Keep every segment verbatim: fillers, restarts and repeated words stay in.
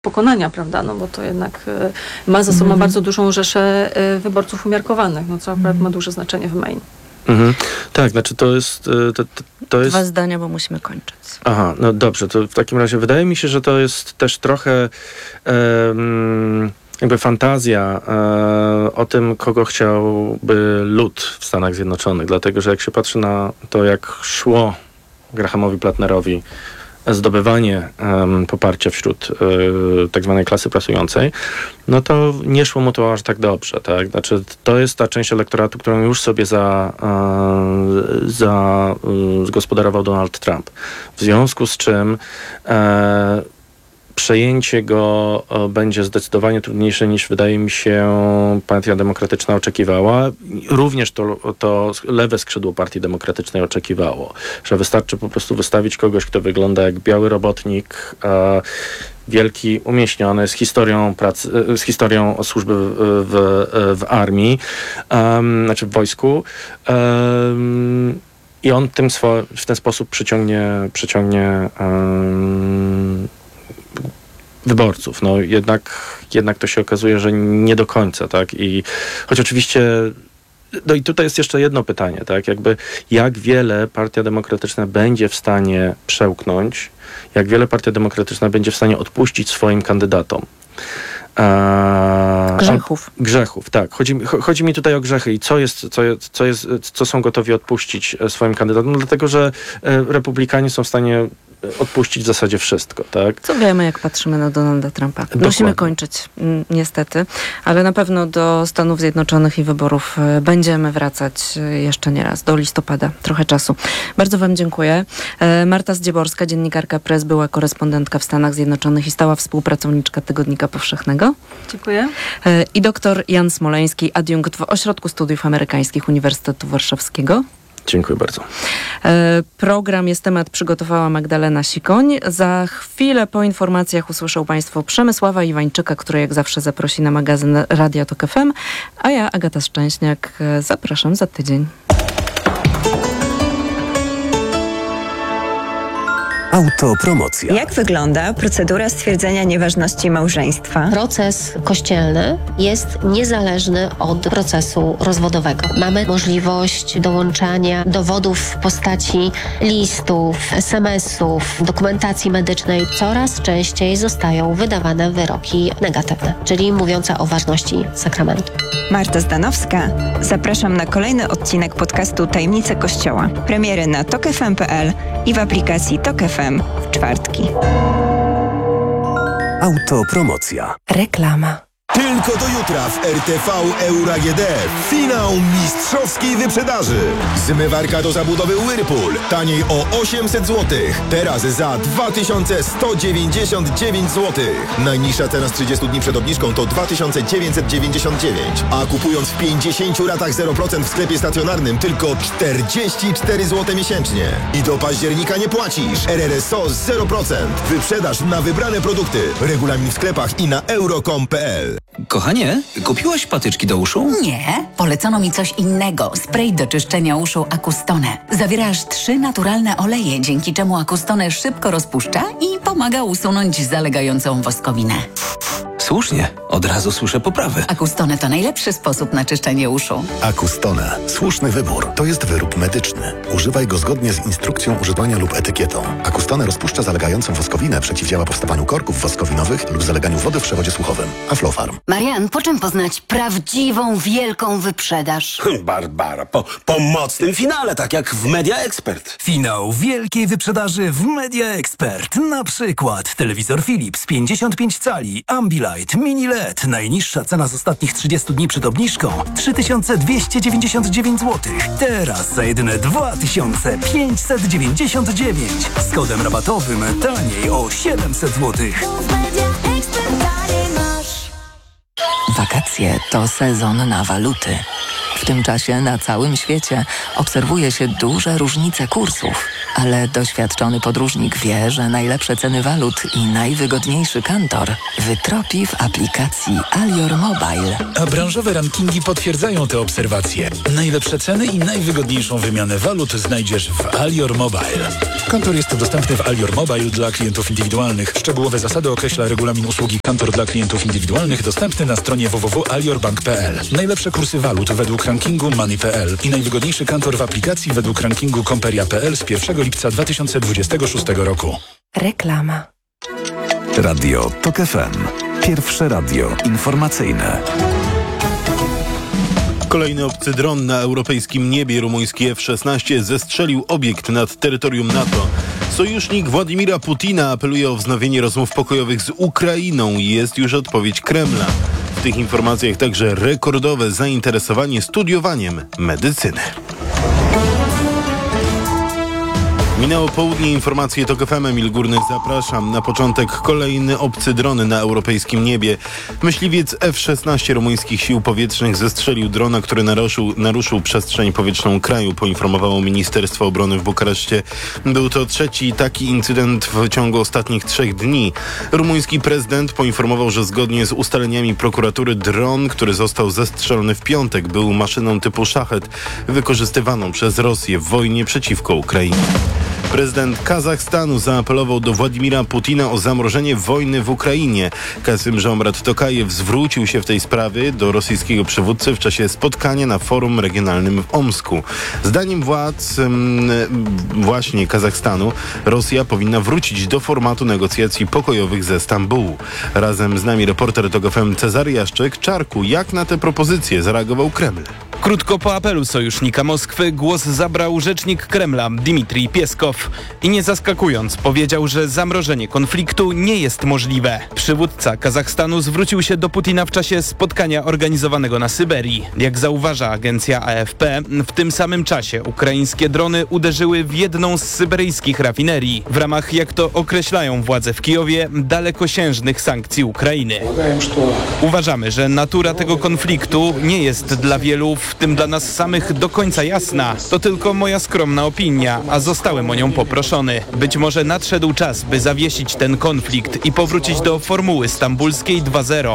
pokonania, prawda, no bo to jednak y, ma za sobą mm. bardzo dużą rzeszę y, wyborców umiarkowanych, no co akurat ma duże znaczenie w Maine. Mhm. Tak, znaczy to jest... To, to, to jest... Dwa zdania, bo musimy kończyć. Aha, no dobrze, to w takim razie wydaje mi się, że to jest też trochę um, jakby fantazja e, o tym, kogo chciałby lud w Stanach Zjednoczonych, dlatego, że jak się patrzy na to, jak szło Grahamowi Plattnerowi zdobywanie um, poparcia wśród y, tak zwanej klasy pracującej, no to nie szło mu to aż tak dobrze, tak? Znaczy, to jest ta część elektoratu, którą już sobie za, y, za y, zgospodarował Donald Trump. W związku z czym e, przejęcie go będzie zdecydowanie trudniejsze niż wydaje mi się Partia Demokratyczna oczekiwała. Również to, to lewe skrzydło Partii Demokratycznej oczekiwało, że wystarczy po prostu wystawić kogoś, kto wygląda jak biały robotnik, e, wielki, umieśniony, z historią pracy, z historią służby w, w, w armii, um, znaczy w wojsku. Um, I on tym swo- w ten sposób przyciągnie, przyciągnie um, wyborców. No jednak, jednak to się okazuje, że nie do końca, tak? I choć oczywiście, no i tutaj jest jeszcze jedno pytanie, tak? Jakby jak wiele Partia Demokratyczna będzie w stanie przełknąć, jak wiele Partia Demokratyczna będzie w stanie odpuścić swoim kandydatom. A, grzechów. A, grzechów, tak. Chodzi, chodzi mi tutaj o grzechy i co jest, co, co, jest, co są gotowi odpuścić swoim kandydatom, dlatego że republikanie są w stanie odpuścić w zasadzie wszystko, tak? Co wiemy, jak patrzymy na Donalda Trumpa. Dokładnie. Musimy kończyć, niestety, ale na pewno do Stanów Zjednoczonych i wyborów będziemy wracać jeszcze nie raz, do listopada, trochę czasu. Bardzo wam dziękuję. Marta Zdzieborska, dziennikarka Press, była korespondentka w Stanach Zjednoczonych i stała współpracowniczka Tygodnika Powszechnego. Dziękuję. I doktor Jan Smoleński, adiunkt w Ośrodku Studiów Amerykańskich Uniwersytetu Warszawskiego. Dziękuję bardzo. Program Jest Temat przygotowała Magdalena Sikoń. Za chwilę po informacjach usłyszą Państwo Przemysława Iwańczyka, który jak zawsze zaprosi na magazyn Radia Tok F M, a ja, Agata Szczęśniak, zapraszam za tydzień. Autopromocja. Jak wygląda procedura stwierdzenia nieważności małżeństwa? Proces kościelny jest niezależny od procesu rozwodowego. Mamy możliwość dołączania dowodów w postaci listów, es em esów, dokumentacji medycznej. Coraz częściej zostają wydawane wyroki negatywne, czyli mówiące o ważności sakramentu. Marta Zdanowska. Zapraszam na kolejny odcinek podcastu Tajemnice Kościoła. Premiery na tok f m kropka p l i w aplikacji Tok F M w czwartki. Autopromocja. Reklama. Tylko do jutra w R T V Euro A G D. Finał mistrzowskiej wyprzedaży. Zmywarka do zabudowy Whirlpool. Taniej o osiemset złotych. Teraz za dwa tysiące sto dziewięćdziesiąt dziewięć złotych. Najniższa cena z trzydziestu dni przed obniżką to dwa tysiące dziewięćset dziewięćdziesiąt dziewięć. A kupując w pięćdziesięciu ratach zero procent w sklepie stacjonarnym tylko czterdzieści cztery złote miesięcznie. I do października nie płacisz. R R S O zero procent. Wyprzedaż na wybrane produkty. Regulamin w sklepach i na euro kropka com kropka p l. Kochanie, kupiłaś patyczki do uszu? Nie, polecono mi coś innego. Spray do czyszczenia uszu Acustone. Zawiera aż trzy naturalne oleje, dzięki czemu Acustone szybko rozpuszcza i pomaga usunąć zalegającą woskowinę. Słusznie, od razu słyszę poprawę. Acustone to najlepszy sposób na czyszczenie uszu. Acustone. Słuszny wybór. To jest wyrób medyczny. Używaj go zgodnie z instrukcją używania lub etykietą. Acustone rozpuszcza zalegającą woskowinę, przeciwdziała powstawaniu korków woskowinowych lub zaleganiu wody w przewodzie słuchowym. Aflofarm. Marian, po czym poznać prawdziwą, wielką wyprzedaż? Barbara, po, po mocnym finale, tak jak w Media Expert. Finał wielkiej wyprzedaży w Media Expert. Na przykład telewizor Philips pięćdziesiąt pięć cali, Ambilight, Mini L E D. Najniższa cena z ostatnich trzydziestu dni przed obniżką trzy tysiące dwieście dziewięćdziesiąt dziewięć złotych. Teraz za jedyne dwa tysiące pięćset dziewięćdziesiąt dziewięć. Z kodem rabatowym taniej o siedemset złotych. Wakacje to sezon na waluty. W tym czasie na całym świecie obserwuje się duże różnice kursów. Ale doświadczony podróżnik wie, że najlepsze ceny walut i najwygodniejszy kantor wytropi w aplikacji Alior Mobile. A branżowe rankingi potwierdzają te obserwacje. Najlepsze ceny i najwygodniejszą wymianę walut znajdziesz w Alior Mobile. Kantor jest dostępny w Alior Mobile dla klientów indywidualnych. Szczegółowe zasady określa regulamin usługi Kantor dla klientów indywidualnych dostępny na stronie w w w kropka alior bank kropka p l. Najlepsze kursy walut według rankingu Money kropka p l i najwygodniejszy kantor w aplikacji według rankingu Komperia kropka p l z pierwszego lipca dwa tysiące dwudziestego szóstego roku. Reklama. Radio TOK F M. Pierwsze radio informacyjne. Kolejny obcy dron na europejskim niebie. Rumuński F szesnaście zestrzelił obiekt nad terytorium NATO. Sojusznik Władimira Putina apeluje o wznowienie rozmów pokojowych z Ukrainą i jest już odpowiedź Kremla. W tych informacjach także rekordowe zainteresowanie studiowaniem medycyny. Minęło południe, informacje TOK F M, Emil Górny, zapraszam. Na początek kolejny obcy dron na europejskim niebie. Myśliwiec F szesnaście rumuńskich sił powietrznych zestrzelił drona, który naruszył, naruszył przestrzeń powietrzną kraju, poinformowało Ministerstwo Obrony w Bukareszcie. Był to trzeci taki incydent w ciągu ostatnich trzech dni. Rumuński prezydent poinformował, że zgodnie z ustaleniami prokuratury dron, który został zestrzelony w piątek, był maszyną typu szachet, wykorzystywaną przez Rosję w wojnie przeciwko Ukrainie. Prezydent Kazachstanu zaapelował do Władimira Putina o zamrożenie wojny w Ukrainie. Kasym Żomrat Tokajew zwrócił się w tej sprawie do rosyjskiego przywódcy w czasie spotkania na forum regionalnym w Omsku. Zdaniem władz mm, właśnie Kazachstanu Rosja powinna wrócić do formatu negocjacji pokojowych ze Stambułu. Razem z nami reporter TOK F M Cezary Jaszczyk. Czarku, jak na te propozycje zareagował Kreml? Krótko po apelu sojusznika Moskwy głos zabrał rzecznik Kremla Dmitrij Pieskow i nie zaskakując powiedział, że zamrożenie konfliktu nie jest możliwe. Przywódca Kazachstanu zwrócił się do Putina w czasie spotkania organizowanego na Syberii. Jak zauważa agencja A F P, w tym samym czasie ukraińskie drony uderzyły w jedną z syberyjskich rafinerii w ramach, jak to określają władze w Kijowie, dalekosiężnych sankcji Ukrainy. Uważamy, że natura tego konfliktu nie jest dla wielu, w tym dla nas samych, do końca jasna. To tylko moja skromna opinia, a zostałem o nią poproszony. Być może nadszedł czas, by zawiesić ten konflikt i powrócić do formuły stambulskiej dwa zero.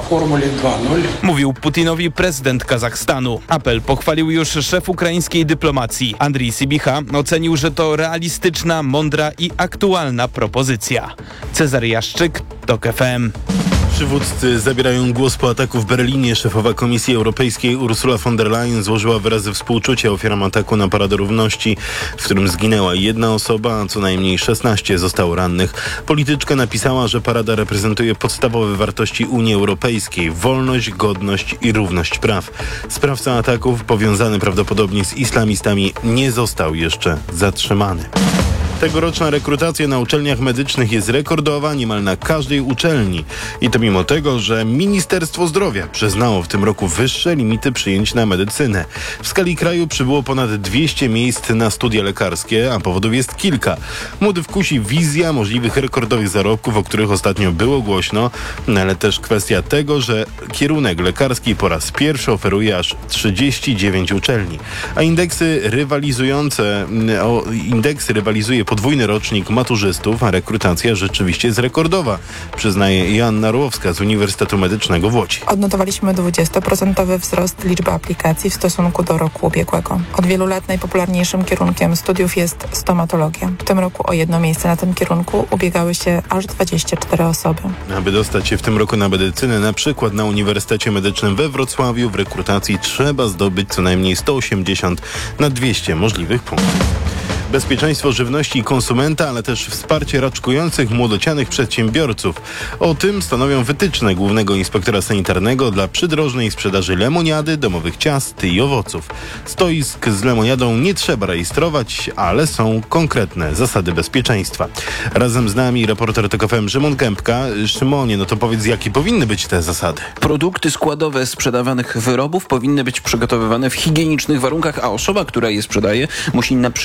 Mówił Putinowi prezydent Kazachstanu. Apel pochwalił już szef ukraińskiej dyplomacji. Andrii Sybicha ocenił, że to realistyczna, mądra i aktualna propozycja. Cezary Jaszczyk, TOK F M. Przywódcy zabierają głos po ataku w Berlinie. Szefowa Komisji Europejskiej Ursula von der Leyen złożyła wyrazy współczucia ofiarom ataku na Paradę Równości, w którym zginęła jedna osoba, a co najmniej szesnaście zostało rannych. Polityczka napisała, że parada reprezentuje podstawowe wartości Unii Europejskiej: wolność, godność i równość praw. Sprawca ataków, powiązany prawdopodobnie z islamistami, nie został jeszcze zatrzymany. Tegoroczna rekrutacja na uczelniach medycznych jest rekordowa niemal na każdej uczelni. I to mimo tego, że Ministerstwo Zdrowia przyznało w tym roku wyższe limity przyjęć na medycynę. W skali kraju przybyło ponad dwieście miejsc na studia lekarskie, a powodów jest kilka. Młodych kusi wizja możliwych rekordowych zarobków, o których ostatnio było głośno, ale też kwestia tego, że kierunek lekarski po raz pierwszy oferuje aż trzydzieści dziewięć uczelni. A indeksy rywalizujące, o, indeksy rywalizuje podwójny rocznik maturzystów, a rekrutacja rzeczywiście jest rekordowa, przyznaje Joanna Rułowska z Uniwersytetu Medycznego w Łodzi. Odnotowaliśmy dwudziestoprocentowy wzrost liczby aplikacji w stosunku do roku ubiegłego. Od wielu lat najpopularniejszym kierunkiem studiów jest stomatologia. W tym roku o jedno miejsce na tym kierunku ubiegały się aż dwadzieścia cztery osoby. Aby dostać się w tym roku na medycynę, na przykład na Uniwersytecie Medycznym we Wrocławiu, w rekrutacji trzeba zdobyć co najmniej sto osiemdziesiąt na dwieście możliwych punktów. Bezpieczeństwo żywności i konsumenta, ale też wsparcie raczkujących młodocianych przedsiębiorców. O tym stanowią wytyczne Głównego Inspektora Sanitarnego dla przydrożnej sprzedaży lemoniady, domowych ciast i owoców. Stoisk z lemoniadą nie trzeba rejestrować, ale są konkretne zasady bezpieczeństwa. Razem z nami reporter TOK F M Szymon Kępka. Szymonie, no to powiedz, jakie powinny być te zasady? Produkty składowe sprzedawanych wyrobów powinny być przygotowywane w higienicznych warunkach, a osoba, która je sprzedaje, musi na przykład zadbać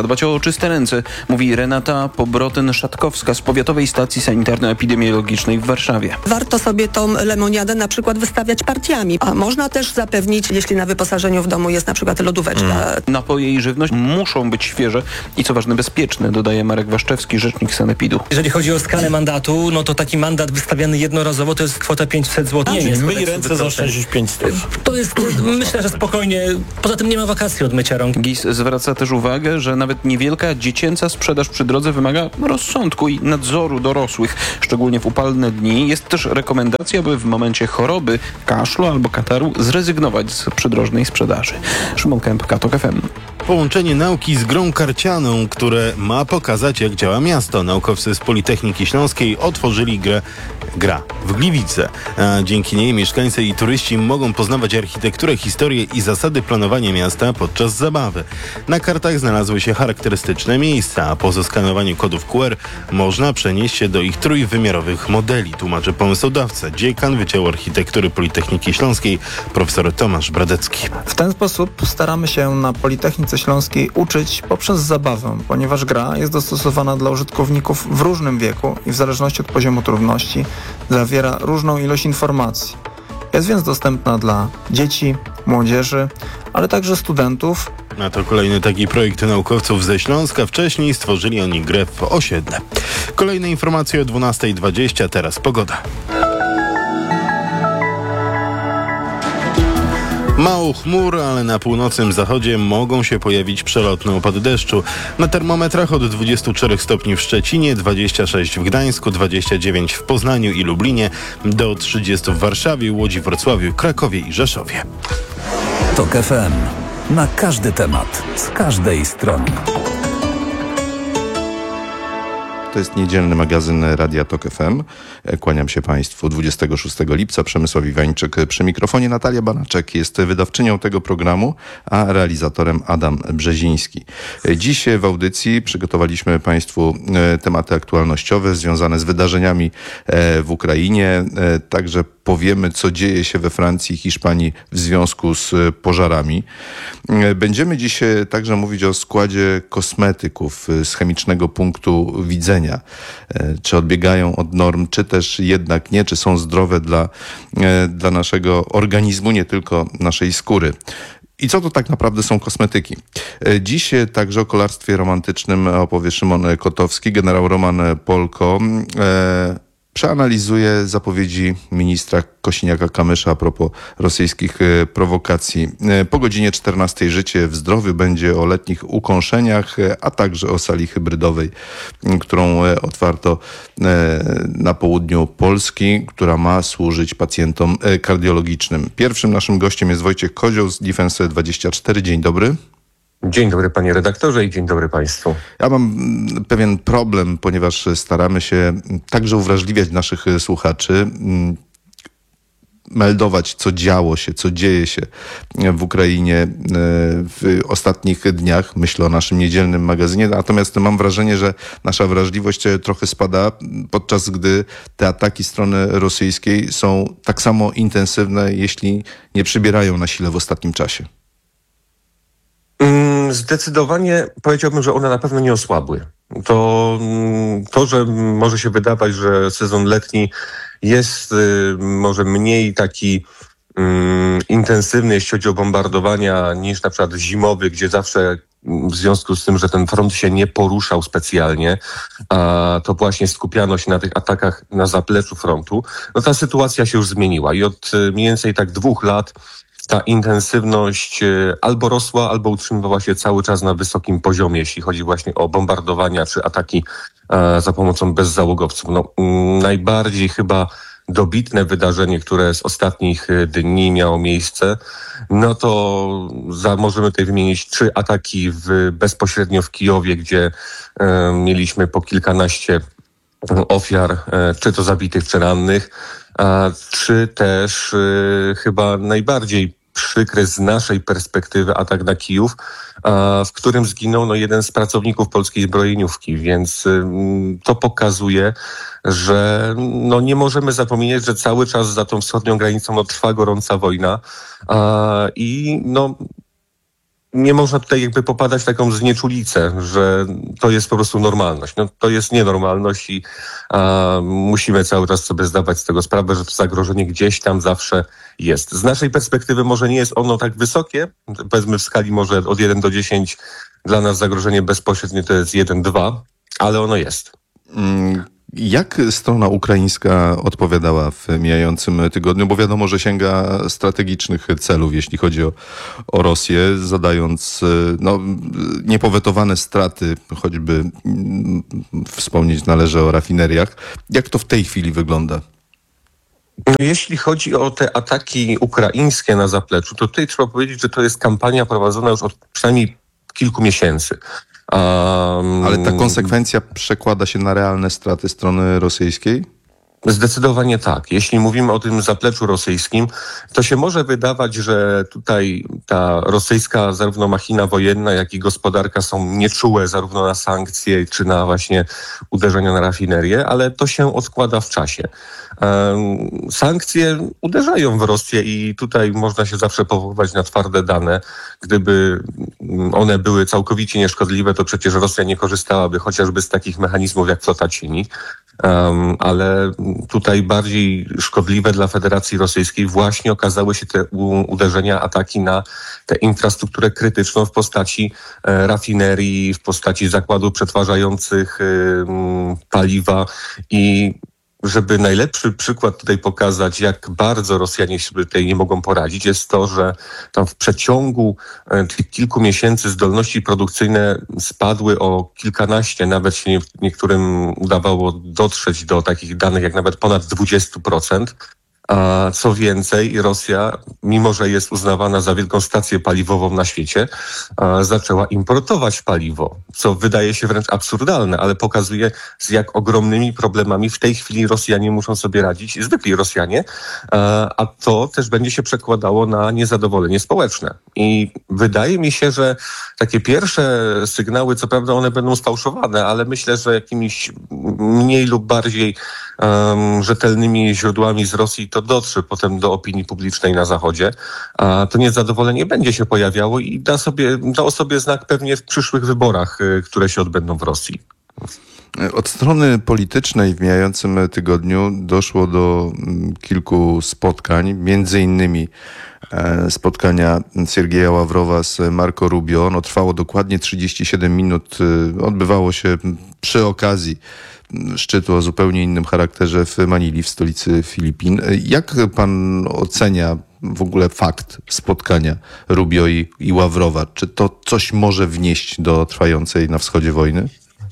zadbać o czyste ręce, mówi Renata Pobrotyn-Szatkowska z Powiatowej Stacji Sanitarno-Epidemiologicznej w Warszawie. Warto sobie tą lemoniadę na przykład wystawiać partiami, a można też zapewnić, jeśli na wyposażeniu w domu jest na przykład lodóweczka. Mm. Napoje i żywność muszą być świeże i co ważne bezpieczne, dodaje Marek Waszczewski, rzecznik Sanepidu. Jeżeli chodzi o skalę mandatu, no to taki mandat wystawiany jednorazowo to jest kwota pięćset złotych. Nie, nie, myj ręce za sześćdziesiąt pięć stów. To jest, myślę, że spokojnie, poza tym nie ma wakacji od mycia rąk. G I S zwraca też uwagę, że nawet niewielka dziecięca sprzedaż przy drodze wymaga rozsądku i nadzoru dorosłych, szczególnie w upalne dni. Jest też rekomendacja, by w momencie choroby, kaszlu albo kataru zrezygnować z przydrożnej sprzedaży. Szymon Kępka, TOK F M. Połączenie nauki z grą karcianą, które ma pokazać, jak działa miasto. Naukowcy z Politechniki Śląskiej otworzyli grę Gra w Gliwice. A dzięki niej mieszkańcy i turyści mogą poznawać architekturę, historię i zasady planowania miasta podczas zabawy. Na kartach znalazły się charakterystyczne miejsca, a po zeskanowaniu kodów Q R można przenieść się do ich trójwymiarowych modeli, tłumaczy pomysłodawca, dziekan Wydziału Architektury Politechniki Śląskiej, profesor Tomasz Bradecki. W ten sposób staramy się na Politechnice Śląskiej uczyć poprzez zabawę, ponieważ gra jest dostosowana dla użytkowników w różnym wieku i w zależności od poziomu trudności zawiera różną ilość informacji. Jest więc dostępna dla dzieci, młodzieży, ale także studentów. A to kolejny taki projekt naukowców ze Śląska. Wcześniej stworzyli oni grę w osiedle. Kolejne informacje o dwunasta dwadzieścia, teraz pogoda. Mało chmur, ale na północnym zachodzie mogą się pojawić przelotne opady deszczu. Na termometrach od dwudziestu czterech stopni w Szczecinie, dwudziestu sześciu w Gdańsku, dwudziestu dziewięciu w Poznaniu i Lublinie, do trzydziestu w Warszawie, Łodzi, Wrocławiu, Krakowie i Rzeszowie. TOK F M. Na każdy temat, z każdej strony. To jest niedzielny magazyn Radia TOK F M. Kłaniam się Państwu. dwudziestego szóstego lipca Przemysław Iwańczyk przy mikrofonie. Natalia Banaczek jest wydawczynią tego programu, a realizatorem Adam Brzeziński. Dziś w audycji przygotowaliśmy Państwu tematy aktualnościowe związane z wydarzeniami w Ukrainie. Także powiemy, co dzieje się we Francji i Hiszpanii w związku z pożarami. Będziemy dziś także mówić o składzie kosmetyków z chemicznego punktu widzenia. Czy odbiegają od norm, czy też jednak nie, czy są zdrowe dla, dla naszego organizmu, nie tylko naszej skóry. I co to tak naprawdę są kosmetyki? Dziś także o kolarstwie romantycznym opowie Szymon Kotowski. Generał Roman Polko e, przeanalizuje zapowiedzi ministra Kosiniaka-Kamysza a propos rosyjskich prowokacji. Po godzinie czternastej Życie w zdrowiu będzie o letnich ukąszeniach, a także o sali hybrydowej, którą otwarto na południu Polski, która ma służyć pacjentom kardiologicznym. Pierwszym naszym gościem jest Wojciech Kozioł z Defense dwadzieścia cztery. Dzień dobry. Dzień dobry panie redaktorze i dzień dobry państwu. Ja mam pewien problem, ponieważ staramy się także uwrażliwiać naszych słuchaczy, meldować, co działo się, co dzieje się w Ukrainie w ostatnich dniach. Myślę o naszym niedzielnym magazynie, natomiast mam wrażenie, że nasza wrażliwość trochę spada, podczas gdy te ataki strony rosyjskiej są tak samo intensywne, jeśli nie przybierają na sile w ostatnim czasie. Zdecydowanie powiedziałbym, że one na pewno nie osłabły. To, to, że może się wydawać, że sezon letni jest może mniej taki um, intensywny, jeśli chodzi o bombardowania, niż na przykład zimowy, gdzie zawsze w związku z tym, że ten front się nie poruszał specjalnie, a to właśnie skupiano się na tych atakach na zapleczu frontu, no ta sytuacja się już zmieniła i od mniej więcej tak dwóch lat ta intensywność albo rosła, albo utrzymywała się cały czas na wysokim poziomie, jeśli chodzi właśnie o bombardowania czy ataki e, za pomocą bezzałogowców. No, m, najbardziej chyba dobitne wydarzenie, które z ostatnich dni miało miejsce, no to za, możemy tutaj wymienić trzy ataki w, bezpośrednio w Kijowie, gdzie e, mieliśmy po kilkanaście ofiar, e, czy to zabitych, czy rannych, a, czy też e, chyba najbardziej przykry z naszej perspektywy atak na Kijów, a, w którym zginął no, jeden z pracowników polskiej zbrojeniówki, więc y, to pokazuje, że no, nie możemy zapominać, że cały czas za tą wschodnią granicą no, trwa gorąca wojna a, i no nie można tutaj jakby popadać w taką znieczulicę, że to jest po prostu normalność. No, to jest nienormalność i a, musimy cały czas sobie zdawać z tego sprawę, że to zagrożenie gdzieś tam zawsze jest. Z naszej perspektywy może nie jest ono tak wysokie, powiedzmy w skali może od jeden do dziesięciu, dla nas zagrożenie bezpośrednie to jest jeden dwa, ale ono jest. Mm. Jak strona ukraińska odpowiadała w mijającym tygodniu? Bo wiadomo, że sięga strategicznych celów, jeśli chodzi o, o Rosję, zadając no, niepowetowane straty, choćby wspomnieć należy o rafineriach. Jak to w tej chwili wygląda? Jeśli chodzi o te ataki ukraińskie na zapleczu, to tutaj trzeba powiedzieć, że to jest kampania prowadzona już od przynajmniej kilku miesięcy. Um, Ale ta konsekwencja przekłada się na realne straty strony rosyjskiej? Zdecydowanie tak. Jeśli mówimy o tym zapleczu rosyjskim, to się może wydawać, że tutaj ta rosyjska zarówno machina wojenna, jak i gospodarka są nieczułe zarówno na sankcje, czy na właśnie uderzenia na rafinerię, ale to się odkłada w czasie. Um, sankcje uderzają w Rosję i tutaj można się zawsze powoływać na twarde dane. Gdyby one były całkowicie nieszkodliwe, to przecież Rosja nie korzystałaby chociażby z takich mechanizmów jak flota cieni. Um, ale tutaj bardziej szkodliwe dla Federacji Rosyjskiej właśnie okazały się te u- uderzenia, ataki na tę infrastrukturę krytyczną w postaci e, rafinerii, w postaci zakładów przetwarzających e, paliwa i żeby najlepszy przykład tutaj pokazać, jak bardzo Rosjanie sobie tutaj nie mogą poradzić, jest to, że tam w przeciągu tych kilku miesięcy zdolności produkcyjne spadły o kilkanaście, nawet się nie, niektórym udawało dotrzeć do takich danych jak nawet ponad dwadzieścia procent. A co więcej, Rosja, mimo że jest uznawana za wielką stację paliwową na świecie, zaczęła importować paliwo, co wydaje się wręcz absurdalne, ale pokazuje, z jak ogromnymi problemami w tej chwili Rosjanie muszą sobie radzić, zwykli Rosjanie, a to też będzie się przekładało na niezadowolenie społeczne. I wydaje mi się, że takie pierwsze sygnały, co prawda one będą sfałszowane, ale myślę, że jakimiś mniej lub bardziej um, rzetelnymi źródłami z Rosji to dotrze potem do opinii publicznej na Zachodzie, a to niezadowolenie będzie się pojawiało i da sobie, dało sobie znak pewnie w przyszłych wyborach, które się odbędą w Rosji. Od strony politycznej w mijającym tygodniu doszło do kilku spotkań, między innymi spotkania Siergieja Ławrowa z Marco Rubio. Ono trwało dokładnie trzydzieści siedem minut. Odbywało się przy okazji szczytu o zupełnie innym charakterze w Manili, w stolicy Filipin. Jak pan ocenia w ogóle fakt spotkania Rubio i, i Ławrowa? Czy to coś może wnieść do trwającej na wschodzie wojny?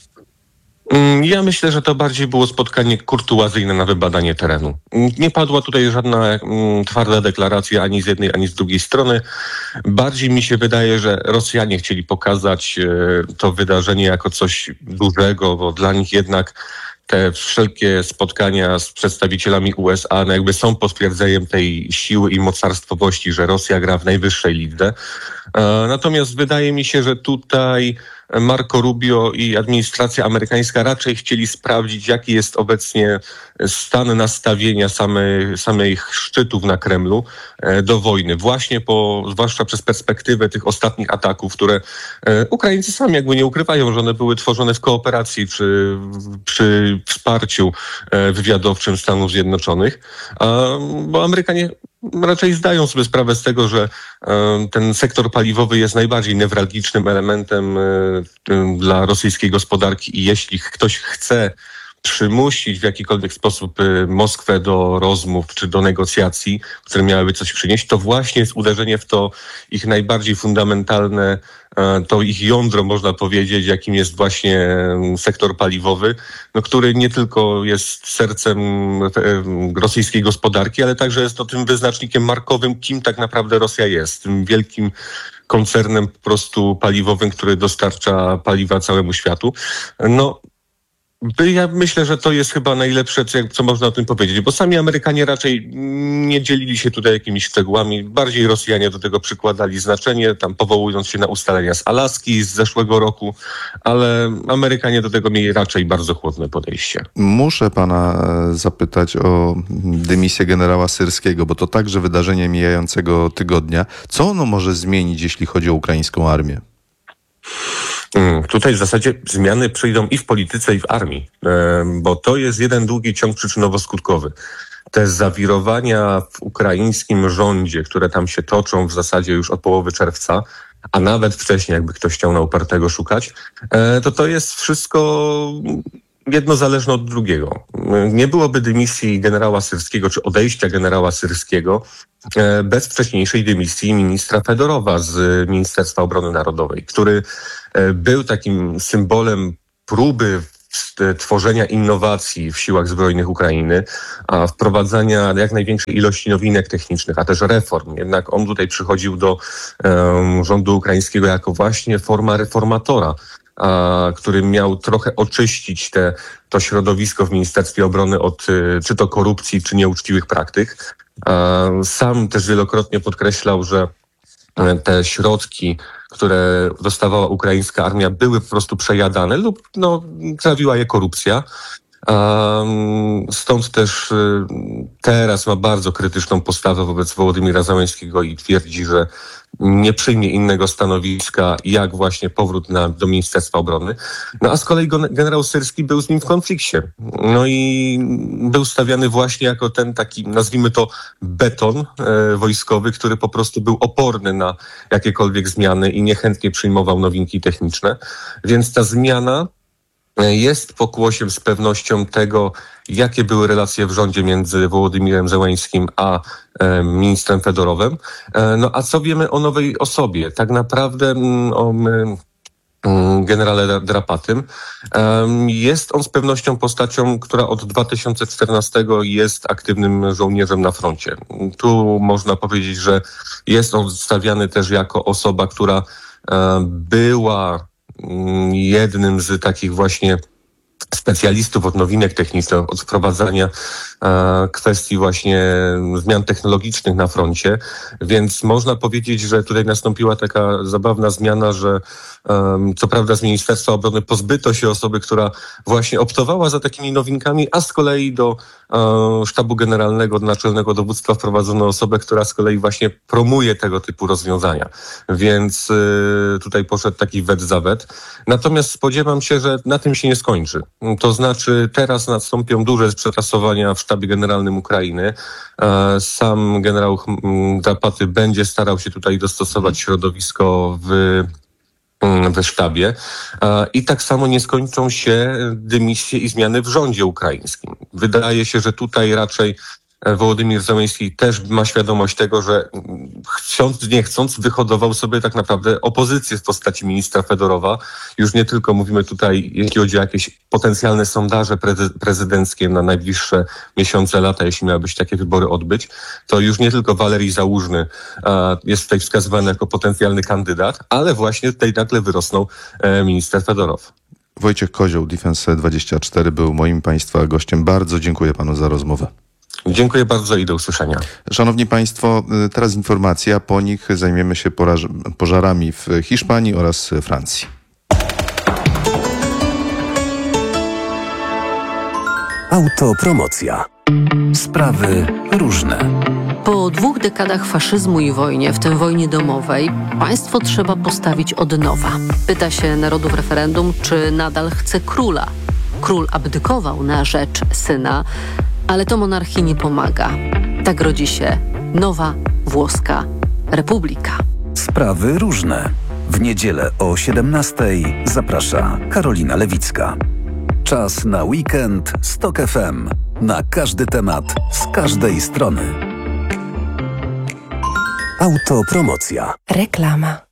Ja myślę, że to bardziej było spotkanie kurtuazyjne na wybadanie terenu. Nie padła tutaj żadna mm, twarda deklaracja ani z jednej, ani z drugiej strony. Bardziej mi się wydaje, że Rosjanie chcieli pokazać e, to wydarzenie jako coś dużego, bo dla nich jednak te wszelkie spotkania z przedstawicielami U S A no jakby są potwierdzeniem tej siły i mocarstwowości, że Rosja gra w najwyższej lidze. E, natomiast wydaje mi się, że tutaj Marco Rubio i administracja amerykańska raczej chcieli sprawdzić, jaki jest obecnie stan nastawienia samej, samych szczytów na Kremlu do wojny. Właśnie po, zwłaszcza przez perspektywę tych ostatnich ataków, które Ukraińcy sami jakby nie ukrywają, że one były tworzone w kooperacji przy, przy wsparciu wywiadowczym Stanów Zjednoczonych. Bo Amerykanie raczej zdają sobie sprawę z tego, że ten sektor paliwowy jest najbardziej newralgicznym elementem dla rosyjskiej gospodarki i jeśli ktoś chce przymusić w jakikolwiek sposób Moskwę do rozmów czy do negocjacji, które miałyby coś przynieść, to właśnie jest uderzenie w to ich najbardziej fundamentalne, to ich jądro, można powiedzieć, jakim jest właśnie sektor paliwowy, no, który nie tylko jest sercem rosyjskiej gospodarki, ale także jest to tym wyznacznikiem markowym, kim tak naprawdę Rosja jest, tym wielkim koncernem po prostu paliwowym, który dostarcza paliwa całemu światu. No, Ja myślę, że to jest chyba najlepsze, co, co można o tym powiedzieć, bo sami Amerykanie raczej nie dzielili się tutaj jakimiś szczegółami. Bardziej Rosjanie do tego przykładali znaczenie, tam powołując się na ustalenia z Alaski z zeszłego roku, ale Amerykanie do tego mieli raczej bardzo chłodne podejście. Muszę pana zapytać o dymisję generała Syrskiego, bo to także wydarzenie mijającego tygodnia. Co ono może zmienić, jeśli chodzi o ukraińską armię? Tutaj w zasadzie zmiany przyjdą i w polityce, i w armii, bo to jest jeden długi ciąg przyczynowo-skutkowy. Te zawirowania w ukraińskim rządzie, które tam się toczą w zasadzie już od połowy czerwca, a nawet wcześniej, jakby ktoś chciał na upartego szukać, to to jest wszystko jedno zależne od drugiego. Nie byłoby dymisji generała Syrskiego, czy odejścia generała Syrskiego bez wcześniejszej dymisji ministra Fedorowa z Ministerstwa Obrony Narodowej, który był takim symbolem próby tworzenia innowacji w siłach zbrojnych Ukrainy, a wprowadzania jak największej ilości nowinek technicznych, a też reform. Jednak on tutaj przychodził do um, rządu ukraińskiego jako właśnie forma reformatora, a, który miał trochę oczyścić te, to środowisko w Ministerstwie Obrony od czy to korupcji, czy nieuczciwych praktyk. A, sam też wielokrotnie podkreślał, że te środki, które dostawała ukraińska armia, były po prostu przejadane lub no, trawiła je korupcja. Um, stąd też y, teraz ma bardzo krytyczną postawę wobec Wołodymira Zełenskiego i twierdzi, że nie przyjmie innego stanowiska jak właśnie powrót na, do Ministerstwa Obrony. No a z kolei generał Syrski był z nim w konflikcie. No i był stawiany właśnie jako ten taki, nazwijmy to, beton e, wojskowy, który po prostu był oporny na jakiekolwiek zmiany i niechętnie przyjmował nowinki techniczne. Więc ta zmiana jest pokłosiem z pewnością tego, jakie były relacje w rządzie między Wołodymirem Zełenskim a e, ministrem Fedorowem. E, no a co wiemy o nowej osobie? Tak naprawdę m, o m, generale Drapatym. E, jest on z pewnością postacią, która od dwa tysiące czternastego jest aktywnym żołnierzem na froncie. Tu można powiedzieć, że jest on stawiany też jako osoba, która e, była jednym z takich właśnie specjalistów od nowinek technicznych, od wprowadzania e, kwestii właśnie zmian technologicznych na froncie, więc można powiedzieć, że tutaj nastąpiła taka zabawna zmiana, że e, co prawda z Ministerstwa Obrony pozbyto się osoby, która właśnie optowała za takimi nowinkami, a z kolei do e, Sztabu Generalnego, do Naczelnego Dowództwa wprowadzono osobę, która z kolei właśnie promuje tego typu rozwiązania. Więc e, tutaj poszedł taki wet za wet. Natomiast spodziewam się, że na tym się nie skończy. To znaczy teraz nastąpią duże przetasowania w Sztabie Generalnym Ukrainy. Sam generał Drapaty będzie starał się tutaj dostosować środowisko w, w sztabie. I tak samo nie skończą się dymisje i zmiany w rządzie ukraińskim. Wydaje się, że tutaj raczej Wołodymir Zełenski też ma świadomość tego, że chcąc, nie chcąc, wyhodował sobie tak naprawdę opozycję w postaci ministra Fedorowa. Już nie tylko mówimy tutaj, jeśli chodzi o jakieś potencjalne sondaże prezydenckie na najbliższe miesiące, lata, jeśli miały być takie wybory odbyć, to już nie tylko Walerii Załużny a, jest tutaj wskazywany jako potencjalny kandydat, ale właśnie tutaj nagle wyrosnął e, minister Fedorow. Wojciech Kozioł, Defense dwadzieścia cztery, był moim Państwa gościem. Bardzo dziękuję Panu za rozmowę. Dziękuję bardzo i do usłyszenia. Szanowni Państwo, teraz informacja, po nich zajmiemy się pożarami w Hiszpanii oraz Francji. Autopromocja. Sprawy różne. Po dwóch dekadach faszyzmu i wojnie, w tym wojnie domowej, państwo trzeba postawić od nowa. Pyta się narodu w referendum, czy nadal chce króla. Król abdykował na rzecz syna, ale to monarchii nie pomaga. Tak rodzi się nowa włoska republika. Sprawy różne. W niedzielę o siedemnastej zaprasza Karolina Lewicka. Czas na weekend z Tok F M. Na każdy temat, z każdej strony. Autopromocja. Reklama.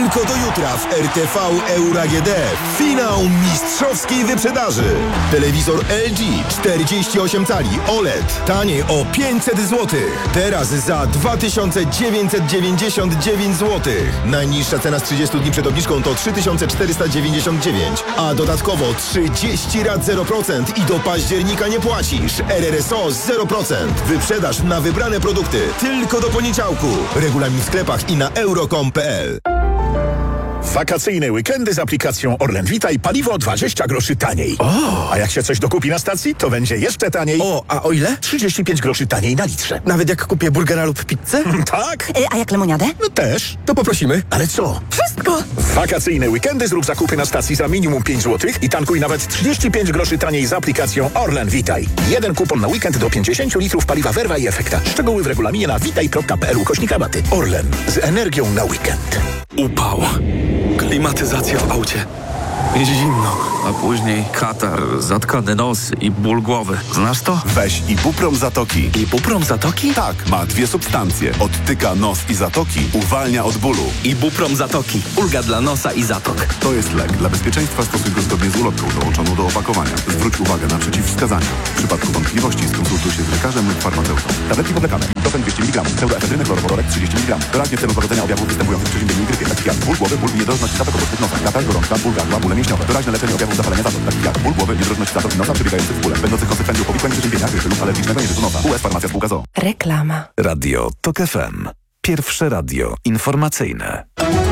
Tylko do jutra w R T V Euro A G D. Finał mistrzowskiej wyprzedaży. Telewizor L G czterdzieści osiem cali O L E D. Taniej o pięćset złotych. Teraz za dwa tysiące dziewięćset dziewięćdziesiąt dziewięć złotych. Najniższa cena z trzydziestu dni przed obniżką to trzy tysiące czterysta dziewięćdziesiąt dziewięć. A dodatkowo trzydzieści rat zero procent i do października nie płacisz. R R S O zero procent. Wyprzedaż na wybrane produkty tylko do poniedziałku. Regulamin w sklepach i na euro kropka com kropka p l. Wakacyjne weekendy z aplikacją Orlen Witaj, paliwo dwadzieścia groszy taniej. O! A jak się coś dokupi na stacji, to będzie jeszcze taniej. O, a o ile? trzydzieści pięć groszy taniej na litrze. Nawet jak kupię burgera lub pizzę? Tak. Y, a jak lemoniadę? No też. To poprosimy. Ale co? Wszystko! W wakacyjne weekendy zrób zakupy na stacji za minimum pięć złotych i tankuj nawet trzydzieści pięć groszy taniej z aplikacją Orlen Witaj. Jeden kupon na weekend do pięćdziesiąt litrów paliwa Werwa i Efekta. Szczegóły w regulaminie na witaj kropka p l ukośnik rabaty. Orlen. Z energią na weekend. Upał. Klimatyzacja w aucie. Zimno, a później katar, zatkany nos i ból głowy. Znasz to? Weź Ibuprom Zatoki. Ibuprom Zatoki? Tak, ma dwie substancje. Odtyka nos i zatoki, uwalnia od bólu. Ibuprom Zatoki. Ulga dla nosa i zatok. To jest lek. Dla bezpieczeństwa stosuj go zgodnie z ulotką dołączoną do opakowania. Zwróć uwagę na przeciwwskazania. W przypadku wątpliwości skonsultuj się z lekarzem lub farmaceutą. Tabletki powlekane. Ibuprofen dwieście miligramów. Pseudoefedryny chlorowodorek trzydzieści miligramów. Doraźnie w celu złagodzenia objawów występujących przy zimnej grypie, takich jak ból głowy, ból i niedrożność zatok obecnych nosa, katar, gorączka, ból gardła, bóle mięśniowe. Doraźne leczenie objawów zapalenia zatok, takich jak ból głowy, niedrożność zatok i nosa przebiegających w bóle, będących konsekwencją powikłań przeziębienia, grypy lub alergicznego nieżytu nosa. U S Farmacja Spółka z o o. Reklama. Radio TOK F M. Pierwsze radio informacyjne.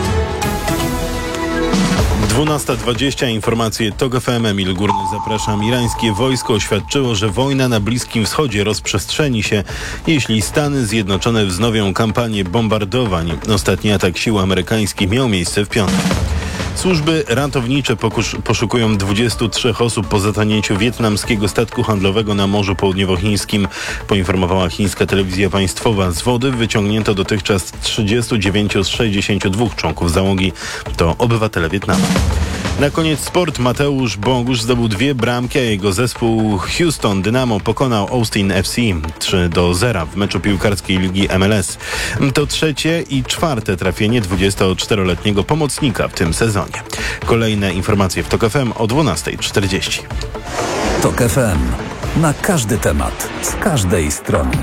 dwunasta dwadzieścia, informacje TOK F M, Emil Górny, zapraszam. Irańskie wojsko oświadczyło, że wojna na Bliskim Wschodzie rozprzestrzeni się, jeśli Stany Zjednoczone wznowią kampanię bombardowań. Ostatni atak sił amerykańskich miał miejsce w piątek. Służby ratownicze pokusz, poszukują dwudziestu trzech osób po zatonięciu wietnamskiego statku handlowego na Morzu Południowochińskim, poinformowała chińska telewizja państwowa. Z wody wyciągnięto dotychczas trzydziestu dziewięciu z sześćdziesięciu dwóch członków załogi. To obywatele Wietnamu. Na koniec sport. Mateusz Bogusz zdobył dwie bramki, a jego zespół Houston Dynamo pokonał Austin F C trzy do zera w meczu piłkarskiej ligi M L S. To trzecie i czwarte trafienie dwudziestoczteroletniego pomocnika w tym sezonie. Kolejne informacje w TOK F M o dwunasta czterdzieści. TOK F M. Na każdy temat, z każdej strony.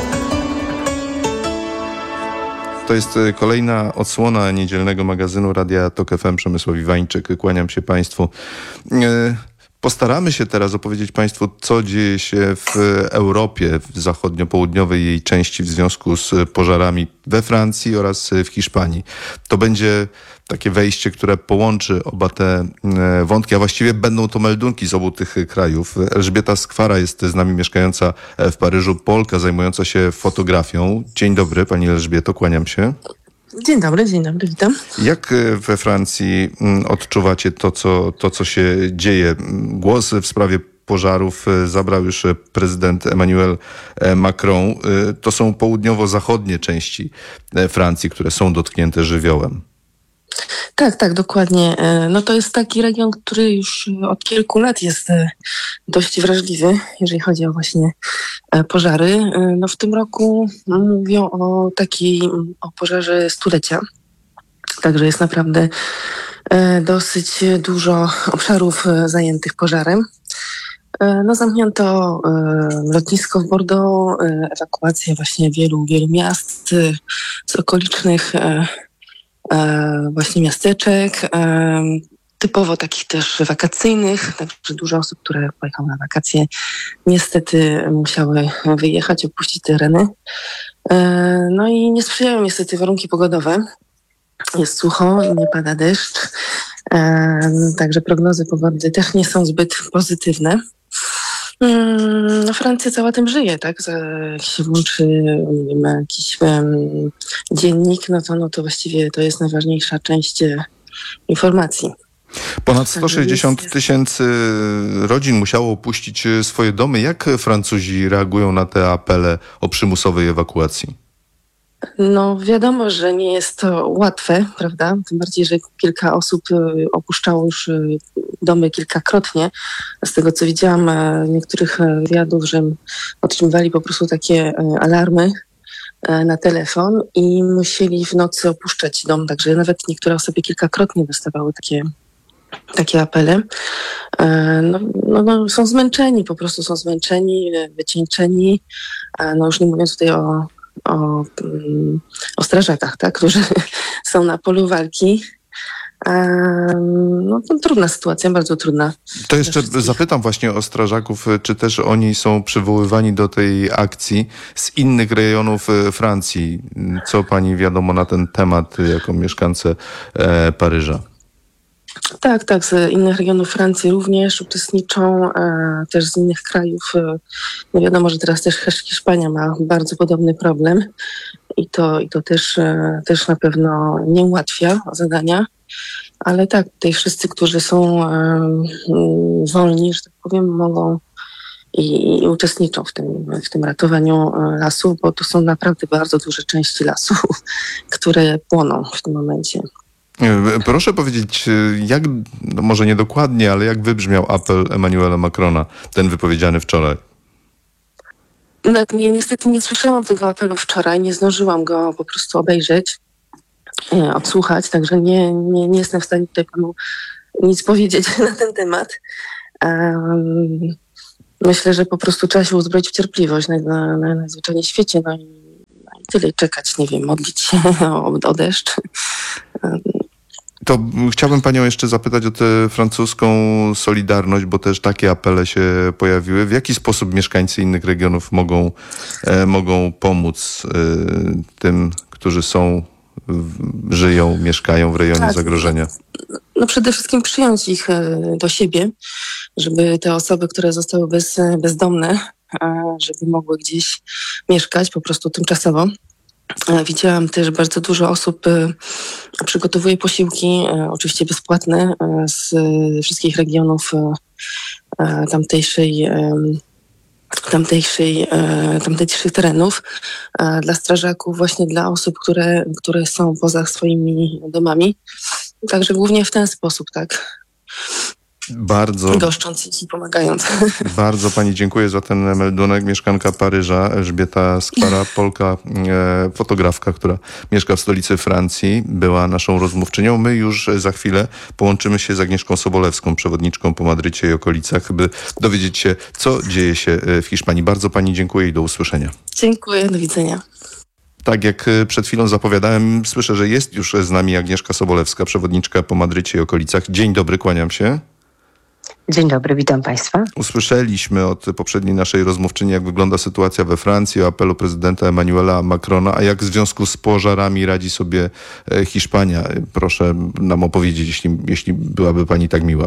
To jest kolejna odsłona niedzielnego magazynu Radia TOK F M. Przemysław Iwańczyk, kłaniam się Państwu. Postaramy się teraz opowiedzieć Państwu, co dzieje się w Europie, w zachodnio-południowej jej części w związku z pożarami we Francji oraz w Hiszpanii. To będzie takie wejście, które połączy oba te wątki, a właściwie będą to meldunki z obu tych krajów. Elżbieta Skwara jest z nami, mieszkająca w Paryżu, Polka zajmująca się fotografią. Dzień dobry, pani Elżbieto, kłaniam się. Dzień dobry, dzień dobry, witam. Jak we Francji odczuwacie to, co, to, co się dzieje? Głos w sprawie pożarów zabrał już prezydent Emmanuel Macron. To są południowo-zachodnie części Francji, które są dotknięte żywiołem. Tak, tak, dokładnie. No to jest taki region, który już od kilku lat jest dość wrażliwy, jeżeli chodzi o właśnie pożary. No w tym roku mówią o takiej, o pożarze stulecia. Także jest naprawdę dosyć dużo obszarów zajętych pożarem. No zamknięto lotnisko w Bordeaux, ewakuację właśnie wielu, wielu miast z okolicznych właśnie miasteczek, typowo takich też wakacyjnych, także dużo osób, które pojechały na wakacje, niestety musiały wyjechać, opuścić tereny. No i nie sprzyjają niestety warunki pogodowe. Jest sucho, nie pada deszcz, także prognozy pogody też nie są zbyt pozytywne. No Francja cała tym żyje, tak? Jak się włączy nie wiem, jakiś um, dziennik, no to, no to właściwie to jest najważniejsza część informacji. Ponad sto sześćdziesiąt tysięcy rodzin musiało opuścić swoje domy. Jak Francuzi reagują na te apele o przymusowej ewakuacji? No wiadomo, że nie jest to łatwe, prawda? Tym bardziej, że kilka osób opuszczało już domy kilkakrotnie. Z tego, co widziałam niektórych wywiadów, że otrzymywali po prostu takie alarmy na telefon i musieli w nocy opuszczać dom, także nawet niektóre osoby kilkakrotnie dostawały takie, takie apele. No, no, no, są zmęczeni, po prostu są zmęczeni, wycieńczeni, no już nie mówiąc tutaj o, o, o strażakach, tak, którzy są na polu walki. No, to trudna sytuacja, bardzo trudna. To jeszcze zapytam właśnie o strażaków, czy też oni są przywoływani do tej akcji z innych rejonów Francji. Co pani wiadomo na ten temat jako mieszkance e, Paryża? Tak, tak, z innych regionów Francji również uczestniczą, e, też z innych krajów. E, no wiadomo, że teraz też Hiszpania ma bardzo podobny problem i to, i to też, e, też na pewno nie ułatwia zadania. Ale tak, tutaj wszyscy, którzy są e, wolni, że tak powiem, mogą i, i uczestniczą w tym, w tym ratowaniu lasów, bo to są naprawdę bardzo duże części lasów, które płoną w tym momencie. Proszę powiedzieć, jak, no może nie dokładnie, ale jak wybrzmiał apel Emmanuela Macrona, ten wypowiedziany wczoraj? No, nie, niestety nie słyszałam tego apelu wczoraj, nie zdążyłam go po prostu obejrzeć, e, odsłuchać, także nie, nie, nie jestem w stanie tutaj panu nic powiedzieć na ten temat. Um, myślę, że po prostu trzeba się uzbroić w cierpliwość na, na, na najzwyczajniej w świecie, no i, no i tyle czekać, nie wiem, modlić się o, o deszcz. Um, To chciałbym panią jeszcze zapytać o tę francuską Solidarność, bo też takie apele się pojawiły. W jaki sposób mieszkańcy innych regionów mogą, e, mogą pomóc e, tym, którzy są, w, żyją, mieszkają w rejonie tak, zagrożenia? No przede wszystkim przyjąć ich e, do siebie, żeby te osoby, które zostały bez, bezdomne, e, żeby mogły gdzieś mieszkać po prostu tymczasowo. Widziałam też bardzo dużo osób przygotowuje posiłki, oczywiście bezpłatne, z wszystkich regionów tamtejszej, tamtejszej, tamtejszych terenów dla strażaków, właśnie dla osób, które, które są poza swoimi domami. Także głównie w ten sposób, tak. Bardzo, goszcząc i pomagając. Bardzo pani dziękuję za ten meldunek. Mieszkanka Paryża, Elżbieta Skwara, Polka, e, fotografka, która mieszka w stolicy Francji, była naszą rozmówczynią. My już za chwilę połączymy się z Agnieszką Sobolewską, przewodniczką po Madrycie i okolicach, by dowiedzieć się, co dzieje się w Hiszpanii. Bardzo pani dziękuję i do usłyszenia. Dziękuję, do widzenia. Tak jak przed chwilą zapowiadałem, słyszę, że jest już z nami Agnieszka Sobolewska, przewodniczka po Madrycie i okolicach. Dzień dobry, kłaniam się. Dzień dobry, witam Państwa. Usłyszeliśmy od poprzedniej naszej rozmówczyni, jak wygląda sytuacja we Francji, o apelu prezydenta Emmanuela Macrona, a jak w związku z pożarami radzi sobie Hiszpania. Proszę nam opowiedzieć, jeśli, jeśli byłaby pani tak miła.